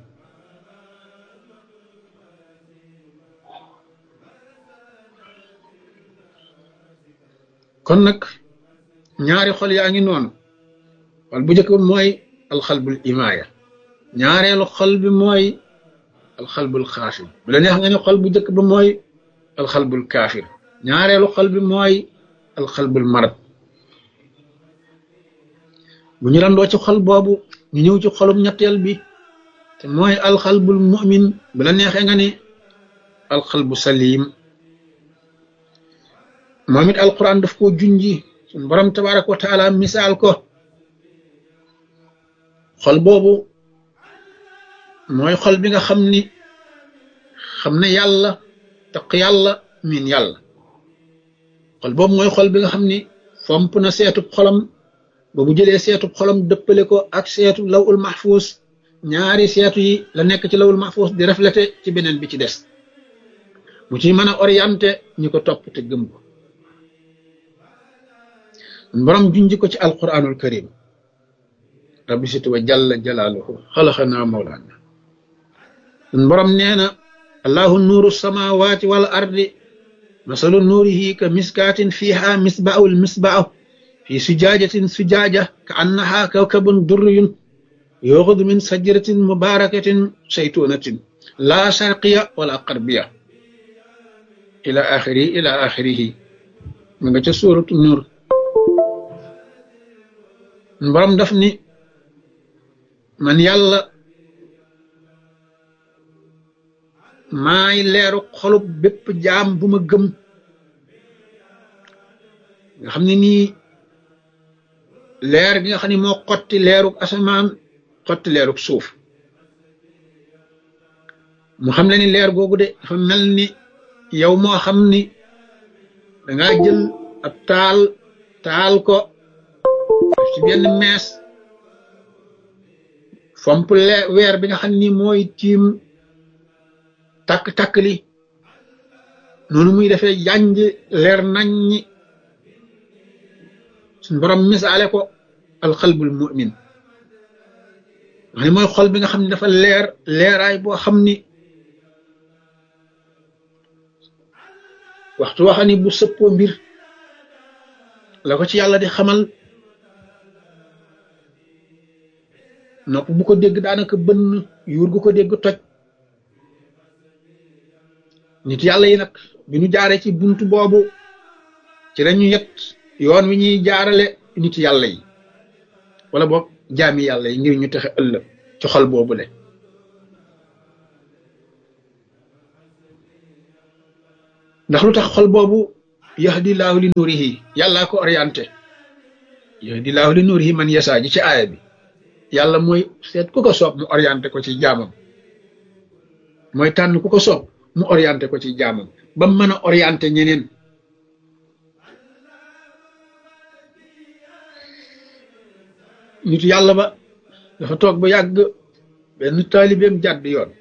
kon nag ñaari xol yaa ngi noonu. xol bu njëkk mooy alxalbul imaaya, ñaareelu xol bi mooy alxalbul xaafir. bu la neex nga ne xol bu njëkk ba mooy alxalbul kaafir, ñaareelu xol bi mooy alxalbul marad. bu ñu randoo ci xol boobu ñu ñëw ci xolum ñetteel bi te mooy alxalbul mu'min. bu la neexee nga ne alxalbu salim. moom it alquran daf koo junji, suñ borom tabaraka wa taala misaal ko. xol boobu mooy xol bi nga xam ni xam ne yàlla, taq yàlla, miin yàlla. xol boobu mooy xol bi nga xam ni fomp na seetub xolam ba bu jëlee seetub xolam dëppale ko ak seetu lawul mahfuus. ñaari seetu yi la nekk ci lawul mahfuus di reflété ci beneen bi ci des, mu ci mën a orienté ñi ko topp te gëm ko. borom junji ko ci alquranul karim. rabbi situ wa jalla jalaaluhu xalaxanaa mawlaana. borom nee na allahu nuuru samawati wal ardi masalu nuurihi ka miskaatin fiiha misbaahul misbaahu fi sujaajatin sujaaja ka annaha kawkabun durriyun yuuxadu min sajaratin mubarakatin saytunatin laa sharqiya wala qarbiya ila axiri ila axirihi. ma nga ca suuratu nuur. borom daf ni man yàlla maay leeru xolub bépp jaam bu ma gëm, nga xam ne nii leer gi nga xam ne moo xotti leerug asamaan, xotti leerug suuf. mu xam le ni leer googu de dafa mel ni yow moo xam ni dangaa jël ab taal taal ko ci benn mees, fomp leer weer bi nga xam ni mooy tiim takk-takk li noonu muy defee yanj leer naññi. suñ borom misaale ko alxalbul mu'min, wax ne mooy xol bi nga xam ne dafa leer leeraay boo xam ni waxtu waxa ni bu sëppoo mbir la ko ci yàlla di xamal, nopp bu ko dégg daanaka bënn, yuur gu ko dégg toj. nit yàlla yi nag bi ñu jaaree ci buntu boobu ci lañu yet yoon wi ñuy jaarale nit yàlla yi wala boog jaami yàlla yi ngir ñu texe ëllëg ci xol boobu le. ndax lu tax xol boobu yahdi laahu li nuurihi yàllaa ko orienté yahdi laahu li nuurihi man yasaa ji ci aaya bi yàlla mooy seet ku ko soob mu orienté ko ci jaamam mooy tànn ku ko soob mu orienté ko ci jaamam ba mu mën a orienté ñeneen nitu yàlla ba dafa toog ba yàgg benn taalibeem jàdd yoon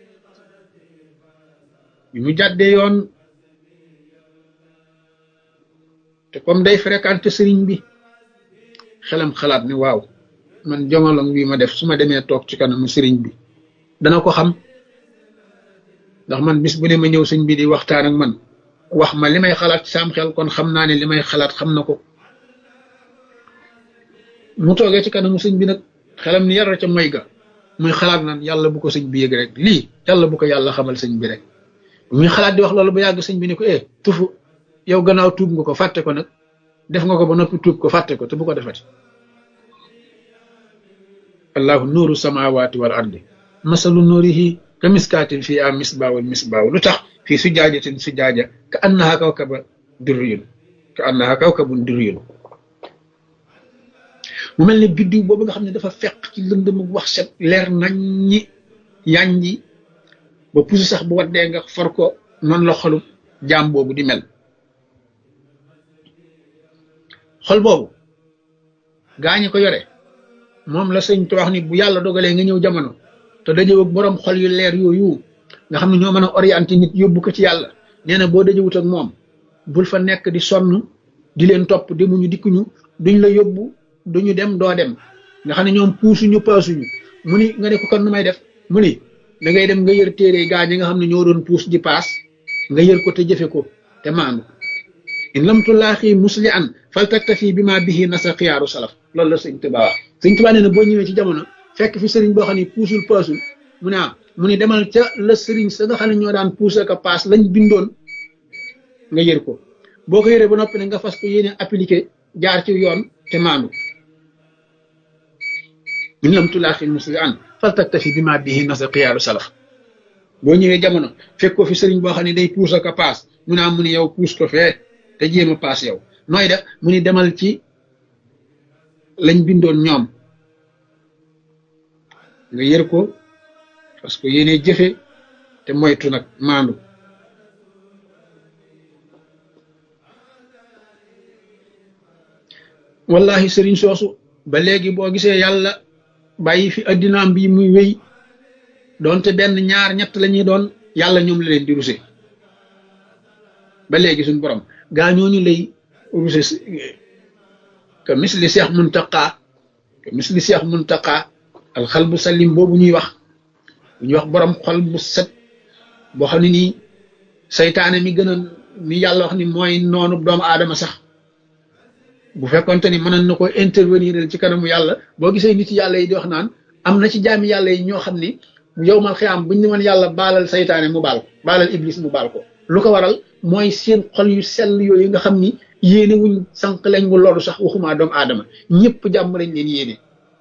bi mu jàddee yoon te comme day fréquenté sëriñ bi xelam xalaat ni waaw man jongolong bi ma def su ma demee toog ci kanamu sëriñ bi dana ko xam ndax man bis bu ne ma ñëw sëñ bi di waxtaan ak man wax ma li may xalaat ci sam xel kon xam naa ne li may xalaat xam na ko mu toogee ci kanamu sëñ bi nag xelam ni yar ca moy ga muy xalaat naan yàlla bu ko sëñ bi yëg rek lii yàlla bu ko yàlla xamal sëñ bi rek muy xalaat di wax loolu ba yàgg sëñ bi ne ko eh tufu yow gannaaw tuub nga ko fàtte ko nag def nga ko ba noppi tuub ko fàtte ko te bu ko defati allahu nuuru samawati wal ardi masalu nuurihi ka miskaatin fii a misbaawul misbaaw lu tax fii sujaajatin sujaaja ka annaha kawkaba durriyun ka annaha kawkabun durriyun mu mel ne biddiw boobu nga xam ne dafa fekk ci lëndëm wax set leer nañ ñi yànji ba pusi sax bu waddee nga for ko noonu la xolu jaam boobu di mel xol boobu gaañi ko yore moom la sëñ te wax ni bu yàlla dogalee nga ñëw jamono te dajew ak borom xol yu leer yooyu nga xam ne ñoo mën a orienté nit yóbbu ko ci yàlla nee na boo dajewut ak moom bul fa nekk di sonn di leen topp demuñu dikkuñu duñ la yóbbu duñu dem doo dem nga xam ne ñoom puusuñu paasuñu mu ni nga ne ko kon nu may def mu ni da ngay dem nga yër téere gaa ñi nga xam ne ñoo doon puus di paas nga yër ko te jëfe ko te maandu in lam tulaaxi musli an fal taktafi bi ma bihi nasa xiyaaru salaf loolu la sëñ Tuubaa wax sëñ Tuubaa nee na boo ñëwee ci jamono fekk fi sëriñ boo xam ne puusul paasul mu ne ah mu ni demal ca la sëriñ sa nga xam ne ñoo daan puus ak a paas lañ bindoon nga yër ko boo ko yëree ba noppi ne nga fas ko yéene appliqué jaar ci yoon te maandu in lam tulaaxi musli an fal taktafi bi ma bihi nasa xiyaaru salaf boo ñëwee jamono fekk ko fi sëriñ boo xam ne day puus ak a paas mu ne ah mu ni yow puus ko fee te jéem a paas yow nooy def mu ni demal ci lañ bindoon ñoom nga yër ko parce que yéene jëfe te moytu nag maandu wallahi sëriñ soosu ba léegi boo gisee yàlla bàyyi fi addinaam bi muy wéy doonte benn ñaar ñett la ñuy doon yàlla ñoom la leen di ruse ba léegi suñ borom gaa ñooñu lay ruse ka misli Seex Muntaqa ka misli Seex Muntaqa alxal bu salim boobu ñuy wax bu ñuy wax borom xol bu set boo xam ne nii saytaane mi gën a mi yàlla wax ni mooy noonu doomu aadama sax bu fekkonte ni mënoon na ko intervenir ci kanamu yàlla boo gisee nit yàlla yi di wax naan am na ci jaami yàlla yi ñoo xam ni yow mal xiyaam buñ ne woon yàlla baalal saytaane mu baal ko baalal iblis mu baal ko lu ko waral mooy seen xol yu sell yooyu nga xam ni yéene wuñ sànq lañ wu loolu sax waxuma doomu aadama ñëpp jàmm lañ leen yéene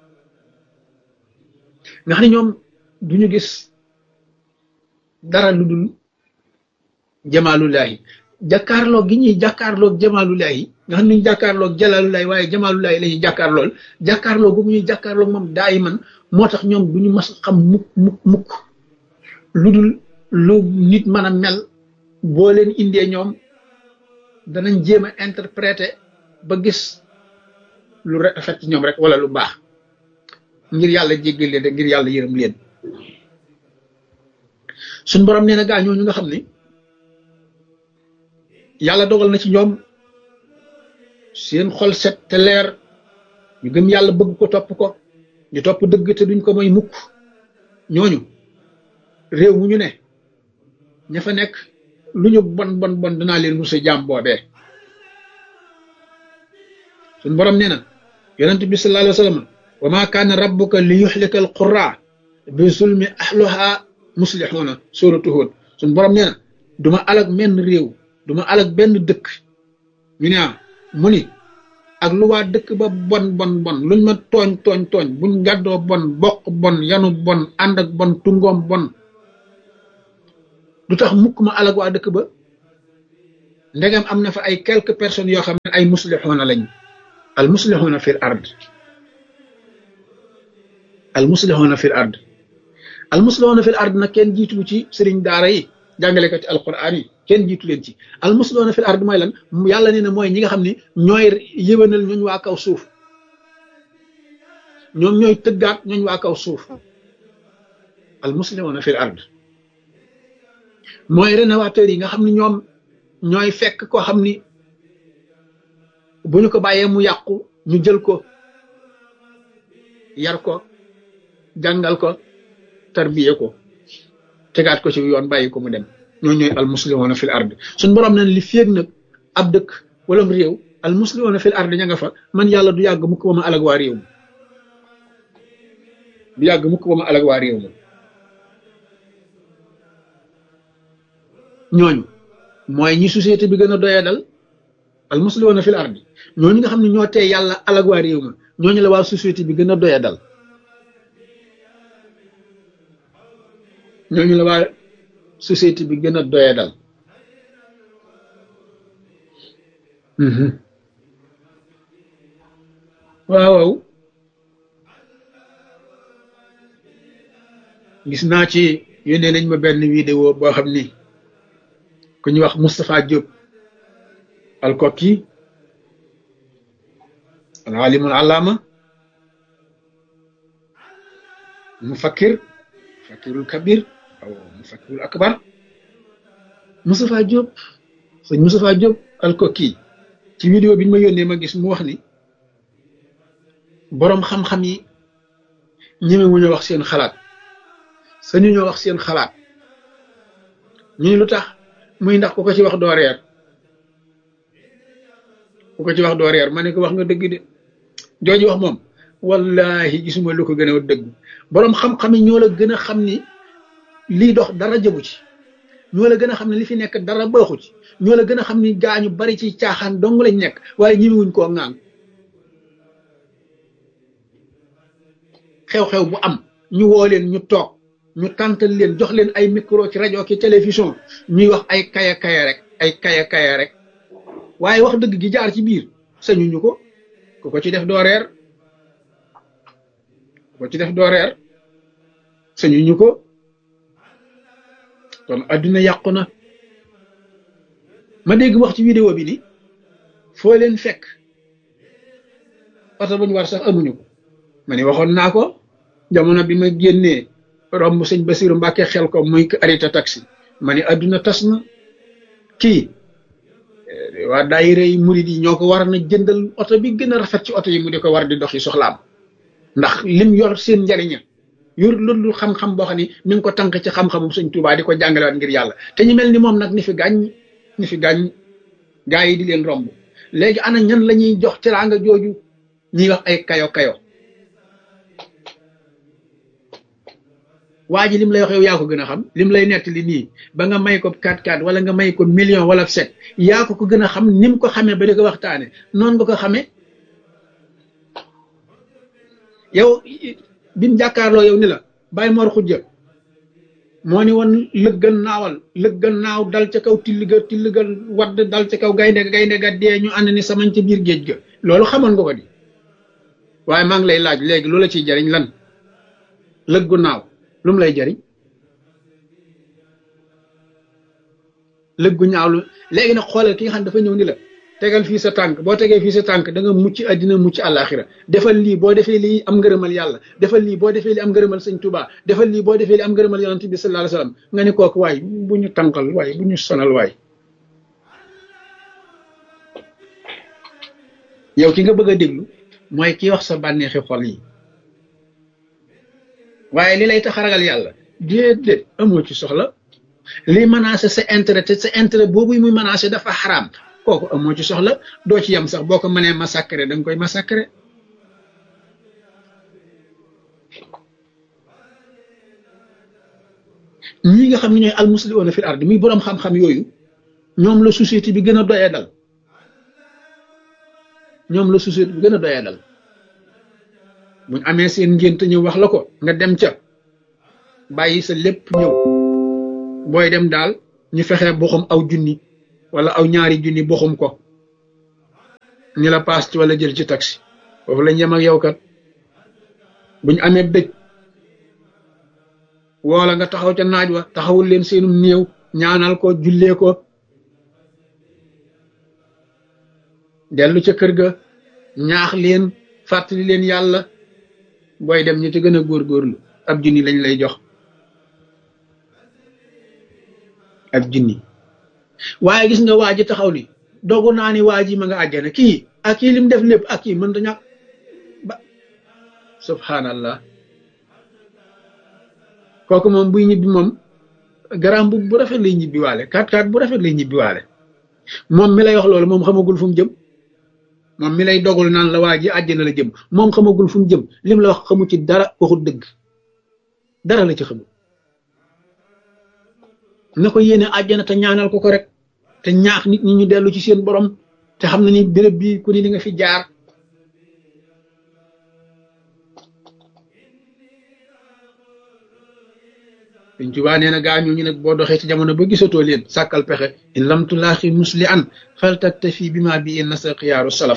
nga xam ne ñoom duñu gis dara lu dul jamaalullahi jàkkaarloog gi ñuy jàkkaarloog jamaalullahi nga xam ne ñu jàkkaarloog jalaalullahi waaye jamaalullahi la ñuy jàkkaarlool jàkkaarloog bu ñuy jàkkaarloog moom daay man moo tax ñoom duñu mas xam mukk mukk mukk lu dul lu nit mën a mel boo leen indee ñoom danañ jéem a interpréter ba gis lu rafet ci ñoom rek wala lu baax ngir yàlla jéggal leen rek ngir yàlla yërëm leen suñ borom nee na gaa ñooñu nga xam ni yàlla dogal na ci ñoom seen xol set te leer ñu gëm yàlla bëgg ko topp ko ñu topp dëgg te duñ ko may mukk ñooñu réew mu ñu ne ña fa nekk lu ñu bon bon bon danaa leen musa jaam boobee suñ borom nee na yonent bi sallallahu alayhi wa sallam wa ma kaana rabbuka li yuhlika al qura bi zulmi ahluha muslihuna suratu Hud suñ borom nee na duma alag menn réew duma alag benn dëkk ñu ne mu ni ak lu waa dëkk ba bon bon bon luñ ma tooñ tooñ tooñ buñ gàddoo bon bokk bon yanu bon ànd ak bon tungoom bon du tax mukk ma alag waa dëkk ba ndegam am na fa ay quelques personnes yoo xam ne ay muslixuuna lañ al muslixuuna fil ard al muslixuuna fil ard al muslixuuna fil ard nag kenn jiitu ci sëriñ daara yi jàngalekati alquran yi kenn jiitu leen ci al muslixuuna fil ard mooy lan yàlla nee na mooy ñi nga xam ne ñooy yëwénal ñooñ waa kaw suuf ñoom ñooy tëggaat ñooñ waa kaw suuf al muslixuuna fil ard mooy rénovateur yi nga xam ne ñoom ñooy fekk koo xam ni bu ñu ko bàyyee mu yàqu ñu jël ko yar ko jàngal ko tarbiye ko tegaat ko ci yoon bàyyi ko mu dem ñoo ñooy al muslimuna fil ard suñ borom nañ li féeg nag ab dëkk wala réew al muslimuna fil ard ña nga fa man yàlla du yàgg mukk ba ma alag waa réew ma du yàgg mukk ba ma alag waa réew ma ñooñu mooy ñi société bi gën a doyee dal al muslimuna fil ard ñooñu nga xam ne ñoo tee yàlla alag waa réew ma ñooñu la waa société bi gën a doyee dal ñooñu la waa société bi gën a doyee dal waaw waaw gis naa ci yónnee nañ ma benn vidéo boo xam ni ku ñuy wax Moustapha Diop al-Kokki al-alimul allama mufakkir mufakkirul kabir aw mufakkirul akbar Moustapha Diop sëñ Moustapha Diop al-Kokki ci vidéo bi ñu ma yónnee ma gis mu wax ni boroom xam-xam yi ñeme wu ñu wax seen xalaat sañu ñoo wax seen xalaat ñu ni lu tax muy ndax ku ko ci wax doo reer ku ko ci wax doo reer ma ne ko wax nga dëgg de jooju wax moom wallahi gisuma lu ko gën a dëgg boroom xam-xam yi ñoo la gën a xam ni lii dox dara jëbu ci ñoo la gën a xam ne li fi nekk dara baaxu ci ñoo la gën a xam ni gaañu bari ci caaxaan dong lañ nekk waaye ñimiwuñ koo ŋaan xew-xew bu am ñu woo leen ñu toog ñu tàntal leen jox leen ay micro ci rajo ki télévision ñuy wax ay kaya kaya rek ay kaya kaya rek waaye wax dëgg gi jaar ci biir sañuñu ko ku ko ci def doo reer ku ko ci def doo reer sañuñu ko kon adduna yàqu na ma dégg wax ci vidéo bi ni foo leen fekk oto bu ñu war sax amuñu ko ma ni waxoon naa ko jamono bi ma génnee romb sëñ Basiru Mbàkke xel ko muy arrêté taxi ma ni adduna tas na kii waa daayira yi murid yi ñoo ko war na jëndal oto bi gën a rafet ci oto yi mu di ko war di doxi soxlaam ndax lim yor seen njariña yor loolu xam-xam boo xam ni mi ngi ko tànk ci xam-xamum sëñ Tuubaa di ko jàngalewaat ngir yàlla te ñu mel ni moom nag ni fi gàññ ni fi gàññ gaa yi di leen romb léegi ana ñan la ñuy jox teraanga jooju ñuy wax ay kayo kayo waa ji lim lay wax yow yaa ko gën a xam lim lay nettali nii ba nga may ko quatre quatre wala nga may ko million wala set yaa ko ko gën a xam ni mu ko xamee ba di ko waxtaane noonu nga ko xamee yow bi mu jàkkaarloo yow ni la Baye Mor Xujja moo ni woon lëggan naawal lëggan naaw dal ca kaw tilliga tilliga wadd dal ca kaw gaynde gaynde ga dee ñu ànd ni samañ ca biir géej ga loolu xamoon nga ko di waaye maa ngi lay laaj léegi loola ciy jariñ lan lëggu naaw lu mu lay jariñ lëggu ñaaw lu léegi nag xoolal ki nga xam ne dafa ñëw ni la tegal fii sa tànk boo tegee fii sa tànk da nga mucc àddina mucc àllaaxira defal lii boo defee lii am ngërëmal yàlla defal lii boo defee lii am ngërëmal sëñ Tuubaa defal lii boo defee lii am ngërëmal yonent bi sallallahu alayhi wa sallam nga ni kooku waay bu ñu tànkal waay bu ñu sonal waay yow ki nga bëgg a déglu mooy ki wax sa bànneexi xol yi waaye li lay tax a ragal yàlla déedéet amoo ci soxla li menacé sa intérêt te sa intérêt boobu muy menacé dafa xaraam kooku amoo ci soxla doo ci yem sax boo ko mënee massacrer da nga koy massacrer ñi nga xam ne ñooy almuslimuuna fil ard muy boroom xam-xam yooyu ñoom la société bi gën a doyee dal ñoom la société bi gën a doyee dal buñ amee seen ngént ñëw wax la ko nga dem ca bàyyi sa lépp ñëw booy dem daal ñu fexee boxam aw junni wala aw ñaari junni boxum ko ni la paas ci wala jël ci taxi foofu lañ yem ak yow kat buñ amee dëj woola nga taxaw ca naaj wa taxawul leen seenum néew ñaanal ko jullee ko dellu ca kër ga ñaax leen fàttali leen yàlla booy dem ñu ci gën a góorgóorlu ab junni lañ lay jox ab junni waaye gis nga waa ji taxaw ni dogu naa ni waa ji ma nga àjjana kii ak kii lim def lépp ak kii mën ta ñàkk ba subhanallah kooku moom buy ñibbi moom garam bu bu rafet lay ñibbi waale kat kat bu rafet lay ñibbi waale moom mi lay wax loolu moom xamagul fu mu jëm moom mi lay dogul naan la waa ji àjjana la jëm moom xamagul fu mu jëm lim la wax xamu ci dara waxul dëgg dara la ci xamul na ko yéene àjjana te ñaanal ko ko rek te ñaax nit ñi ñu dellu ci seen borom te xam na ni béréb bi ku ni li nga fi jaar Sëñ Tuubaa nee na gaa ñooñu nag boo doxee ci jamono ba gisatoo leen sàkkal pexe in lam tulaaxi musli an fal taktafi bi ma bi in nasa xiyaaru salaf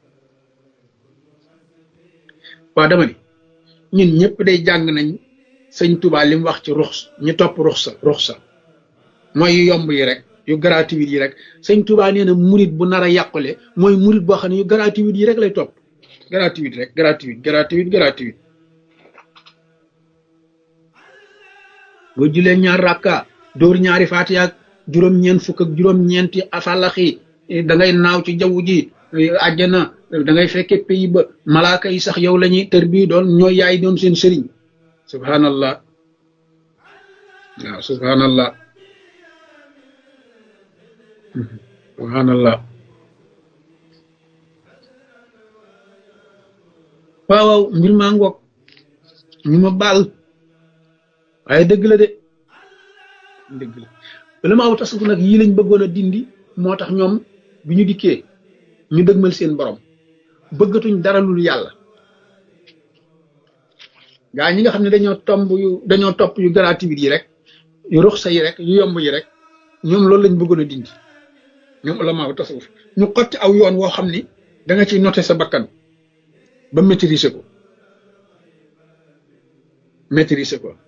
waa dama ni ñun ñëpp day jàng nañ Sëñ Tuubaa li mu wax ci rux ñu topp ruxsa ruxsa mooy yu yomb yi rek yu gratuit yi rek Sëñ Tuubaa nee na murit bu nar a yàqule mooy murit boo xam ne yu gratuit yi rek lay topp gratuit rek gratuit gratuit gratuit boo julee ñaar rakka dóor ñaari faatiha ak juróom-ñeent fukk ak juróom-ñeenti afalaxi da ngay naaw ci jaww ji àjjana da ngay fekke pays ba malaaka yi sax yow la ñuy tër bii doon ñooy yaay doon seen sëriñ subhanallah waaw subhanallah subhanallah waaw waaw mbir maa ngoog ñu ma baal waaye dëgg la de dëgg la bala ma aw tasawuf nag yii lañ bëggoon a dindi moo tax ñoom bi ñu dikkee ñu dëgmal seen borom bëggatuñ dara lul yàlla gaa ñi nga xam ne dañoo tomb yu dañoo topp yu gratuit yi rek yu ruxsa yi rek yu yomb yi rek ñoom loolu lañ bëggoon a dindi ñoom ulama aw tasawuf ñu xotti aw yoon woo xam ni da nga ciy noter sa bakkan ba maîtriser ko maîtriser ko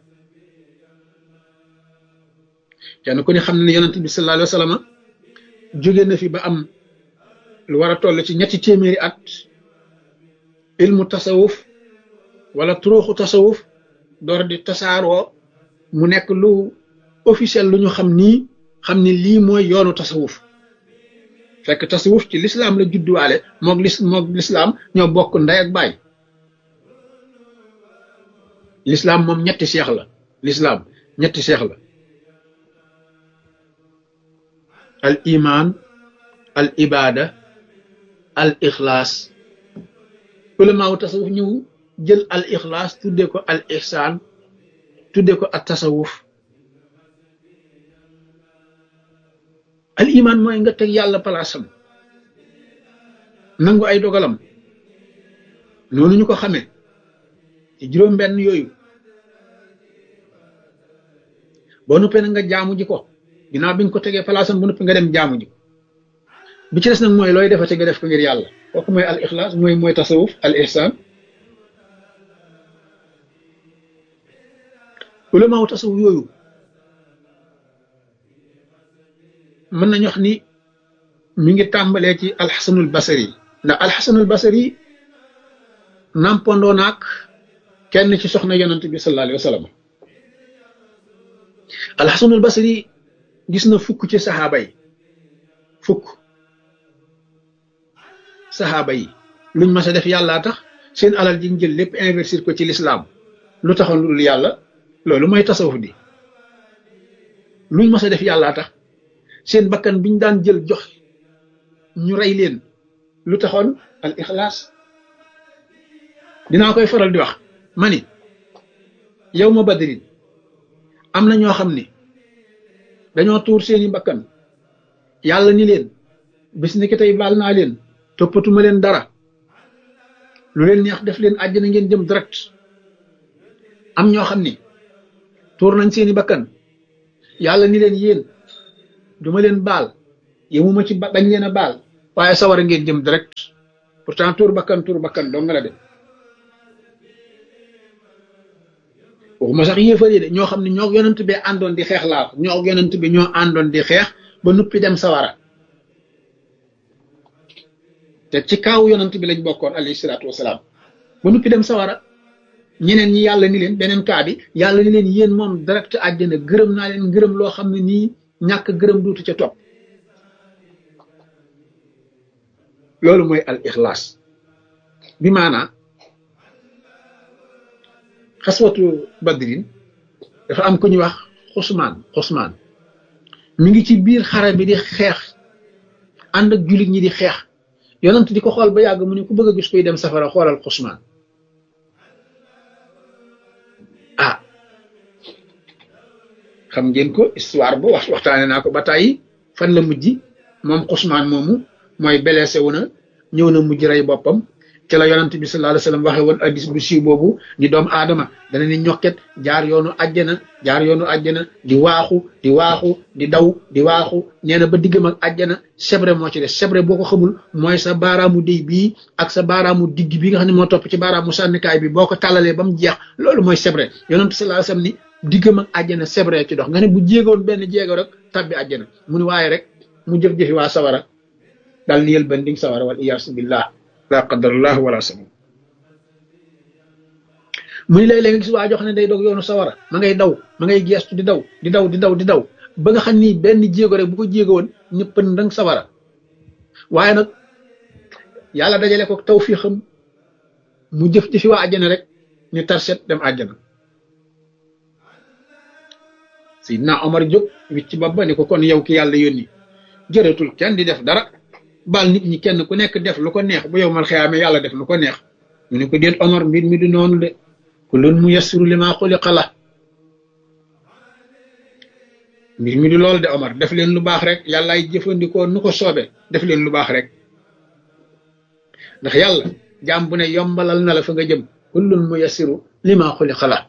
kenn ku ne xam ne yonent bi sallallahu alayhi wa sallam jóge na fi ba am lu war a toll ci ñetti téeméeri at ilmu tasawuf wala turuuxu tasawuf door di tasaaroo mu nekk lu officiel lu ñu xam nii xam ni lii mooy yoonu tasawuf fekk tasawuf ci lislaam la judduwaale moog lis moog lislaam ñoo bokk ndey ak baay lislaam moom ñetti seex la lislaam ñetti seex la al iman al ibada al ixlaas ulamaaw tasawuf ñëw jël al ixlaas tudde ko al ihsaan tudde ko at tasawuf al iman mooy nga teg yàlla palaasam nangu ay dogalam noonu ñu ko xamee ci juróom benn yooyu boo noppee nag nga jaamu ji ko ginnaaw bi nga ko tegee palaasam bu noppi nga dem jaamu ji ko bi ci des nag mooy looy defate nga def ko ngir yàlla kooku mooy al ixlaas mooy mooy tasawuf al ihsaan ulamaaw tasawuf yooyu mën nañu wax ni mi ngi tàmbalee ci alxasanul basari ndax alxasanul basari nampandoo naak kenn ci soxna yonent bi sallallahu alayhi wa sallam alxasanul basari gis na fukk ci saxaaba yi fukk saxaaba yi luñ mas a def yàllaa tax seen alal ji ñu jël lépp investir ko ci lislaam lu taxoon lu dul yàlla loolu mooy tasawuf di luñ mas a def yàllaa tax seen bakkan biñ daan jël jox ñu rey leen lu taxoon al ixlaas dinaa koy faral di wax ma ni yow ma badrin am na ñoo xam ni dañoo tuur seeni bakkan yàlla ni leen bis ni ki tey baal naa leen toppatuma leen dara lu leen neex def leen àjjana ngeen jëm direct am ñoo xam ni tuur nañ seeni bakkan yàlla ni leen yéen duma leen baal yemuma ci bañ leen a baal waaye sawara ngeen jëm direct pourtant tur bakkan tur bakkan dong nga la de waxuma sax yéefar yi de ñoo xam ne ñoo yonent bi àndoon di xeex laa ñoo yonent bi ñoo àndoon di xeex ba nuppi dem sawara te ci kaawu yonent bi lañ bokkoon alayhi salaatu wasalaam ba nuppi dem sawara ñeneen ñi yàlla ni leen beneen kaa bi yàlla ni leen yéen moom direct àjjana gërëm naa leen gërëm loo xam ne nii ñàkk gërëm duutu ca topp loolu mooy al ixlaas bi maanaa xaswatu badrin dafa am ku ñuy wax xusmaan xusmaan mi ngi ci biir xare bi di xeex ànd ak jullit ñi di xeex yonent di ko xool ba yàgg mu ne ku bëgg a gis koy dem safara xoolal xusmaan ah xam ngeen ko histoire bu wax waxtaane naa ko ba tàyyi fan la mujj moom xusmaan moomu mooy blessé wu na ñëw na mujj rey boppam ci la yonent bi sallallahu alayhi wasallam waxe woon addis bu siiw boobu ni doomu aadama dana ni ñokket jaar yoonu àjjana jaar yoonu àjjana di waaxu di waaxu di daw di waaxu nee na ba diggam ak àjjana sebre moo ci des sebre boo ko xamul mooy sa baaraamu déy bii ak sa baaraamu digg bi nga xam ne moo topp ci baaraamu sànnikaay bi boo ko tàllalee ba mu jeex loolu mooy sebre yonent sallallahu alayhi wasallam ni diggam ak àjjana sebre ci dox nga ne bu jéegoon benn jéego rek tabbi àjjana mu ni waaye rek mu jëf-jëfi waa sawara daal ni yël banding sawara wal iyaasu billah la qadarallah wala sama mu ni léeg-léeg nga gis waa jox ne day dog yoonu sawara ma ngay daw ma ngay geestu di daw di daw di daw di daw ba nga xam ni benn jéego rek bu ko jéego woon ñëpp ndang sawara waaye nag yàlla dajale ko tawfiixam mu jëf jëfi waa àjjana rek ñu tarset dem àjjana Seydina Omar jóg wicc ba ba ni ko kon yow ki yàlla yónni jërëtul kenn di def dara baal nit ñi kenn ku nekk def lu ko neex bu yow mal xiyaame yàlla def lu ko neex mu ne ko déet Omar mbir mi du noonu de kullun muyassiru limaa xuliqa lahu mbir mi du loolu de Omar def leen lu baax rek yàllaay jëfandikoo nu ko soobe def leen lu baax rek ndax yàlla jaam bu ne yombalal na la fa nga jëm kullun muyassiru limaa xuliqa lahu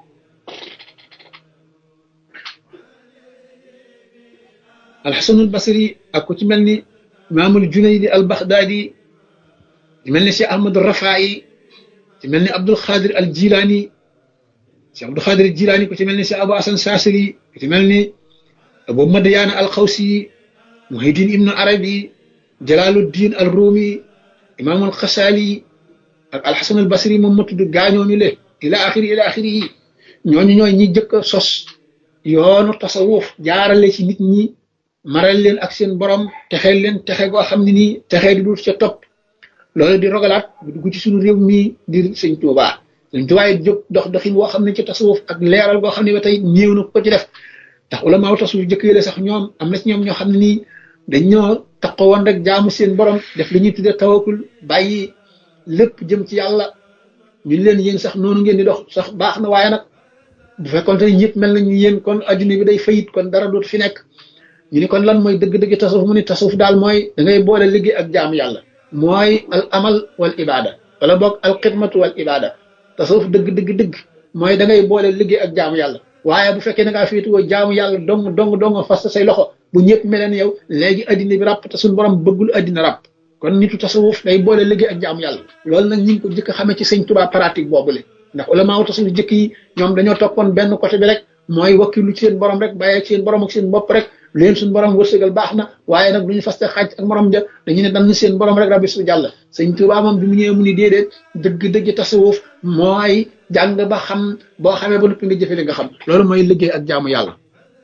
alxasanul basri ak ku ci mel ni imaamul junaydi al baxdaadi ci mel ni cheikh ahmad rafaayi ci mel ni abdul xaadir al jilaani cheikh abdul xaadir al jilaani ku ci mel ni cheikh abu asan saasiri ku ci mel ni abu madiyaana al xawsi muhiddin ibnu arabi jalaaluddin al ruumi imaamul xasaali ak alxasan al basri moom ma tudd gaañooñu le ila axiri ila axiri yi ñooñu ñooy ñi jëkk a sos yoonu tasawuf jaarale ci nit ñi maral leen ak seen borom texeel leen texe goo xam ne nii texee di dul ca topp loolu di rogalaat bu dugg ci suñu réew mii di sëñ Tuubaa sëñ Tuubaa yi jóg dox doxin woo xam ne ci tasawuf ak leeral goo xam ne ba tey néew na ko ci def ndax ulamaaw tasawuf jëkk yële sax ñoom am na ci ñoom ñoo xam ne nii dañ ñoo taxaw woon rek jaamu seen borom def li ñuy tuddee tawakul bàyyi lépp jëm ci yàlla ñu leen yéen sax noonu ngeen di dox sax baax na waaye nag bu fekkoon te ñëpp mel nañu yéen kon adduna bi day fayit kon dara dootu fi nekk ñu ni kon lan mooy dëgg-dëgg tasawuf mu ni tasawuf daal mooy da ngay boole liggéey ak jaamu yàlla mooy al amal wal ibada wala boog al xidmatu wal ibada tasawuf dëgg dëgg dëgg mooy da ngay boole liggéey ak jaamu yàlla waaye bu fekkee da ngaa féetuwoo jaamu yàlla dong dong dong fas say loxo bu ñëpp meleen yow léegi addina bi ràpp te suñu borom bëggul addina ràpp kon nitu tasawuf day boole liggéey ak jaamu yàlla loolu nag ñu ngi ko jëkk xamee ci sëñ Tuubaa pratique boobule ndax ulamaaw tasawuf jëkk yi ñoom dañoo toppoon benn côté bi rek mooy wakkilu ci seen borom rek bàyyi ci seen borom ak seen bopp rek leen suñu borom wërsëgal baax na waaye nag duñu faste xaaj ak morom ja dañu ne dan seen borom rek rabbi su jàll sëñ Tuubaa moom bi mu ñëwee mu ni déedéet dëgg-dëgg tasawuf mooy jàng ba xam boo xamee ba noppi nga jëfe li nga xam loolu mooy liggéey ak jaamu yàlla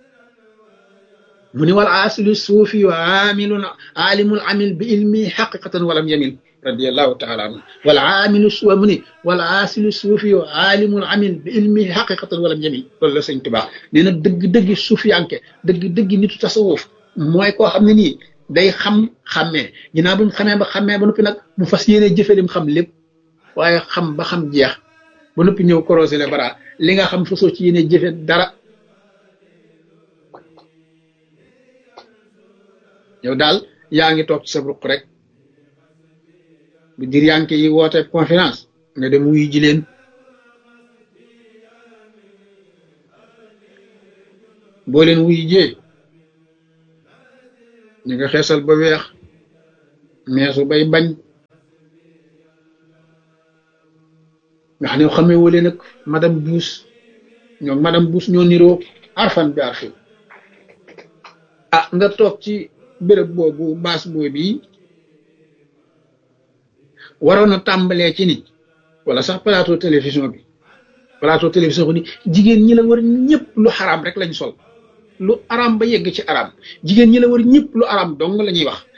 mu ni wal asilu suufi wa amilun alimul amil bi ilmi xaqiqatan walam yamil radiallahu taala anhu wal aamilu suwa mu ni wal aasilu suufi wa alimul amil bi ilmi xaqiqatan walam yamil loolu la sëñ Tuubaa nee na dëgg-dëgg suufiyanke dëgg-dëgg nitu tasawuf mooy koo xam ne nii day xam xàmmee ginnaaw bu mu xamee ba xàmmee ba noppi nag mu fas yéene jëfe lim xam lépp waaye xam ba xam jeex ba noppi ñëw korosé le bara li nga xam fasoo ci yéene jëfe dara yow daal yaa ngi toog ci sa ruq rek bu dir yanke yi woote conférence nga dem wuyu ji leen boo leen wuyu jee ñu nga xeesal ba weex meesu bay bañ nga xam ne xamee wale nag madame Bush ñoom madame Bush ñoo niroo arfan bi arfi ah nga toog ci béréb boobu baas boobu waroon a tàmbalee ci ni wala sax plateau télévision bi plateau télévision bi ni jigéen ñi la war ñëpp lu xaraam rek lañ sol lu araam ba yegg ci araam jigéen ñi la war ñëpp lu araam dong la ñuy wax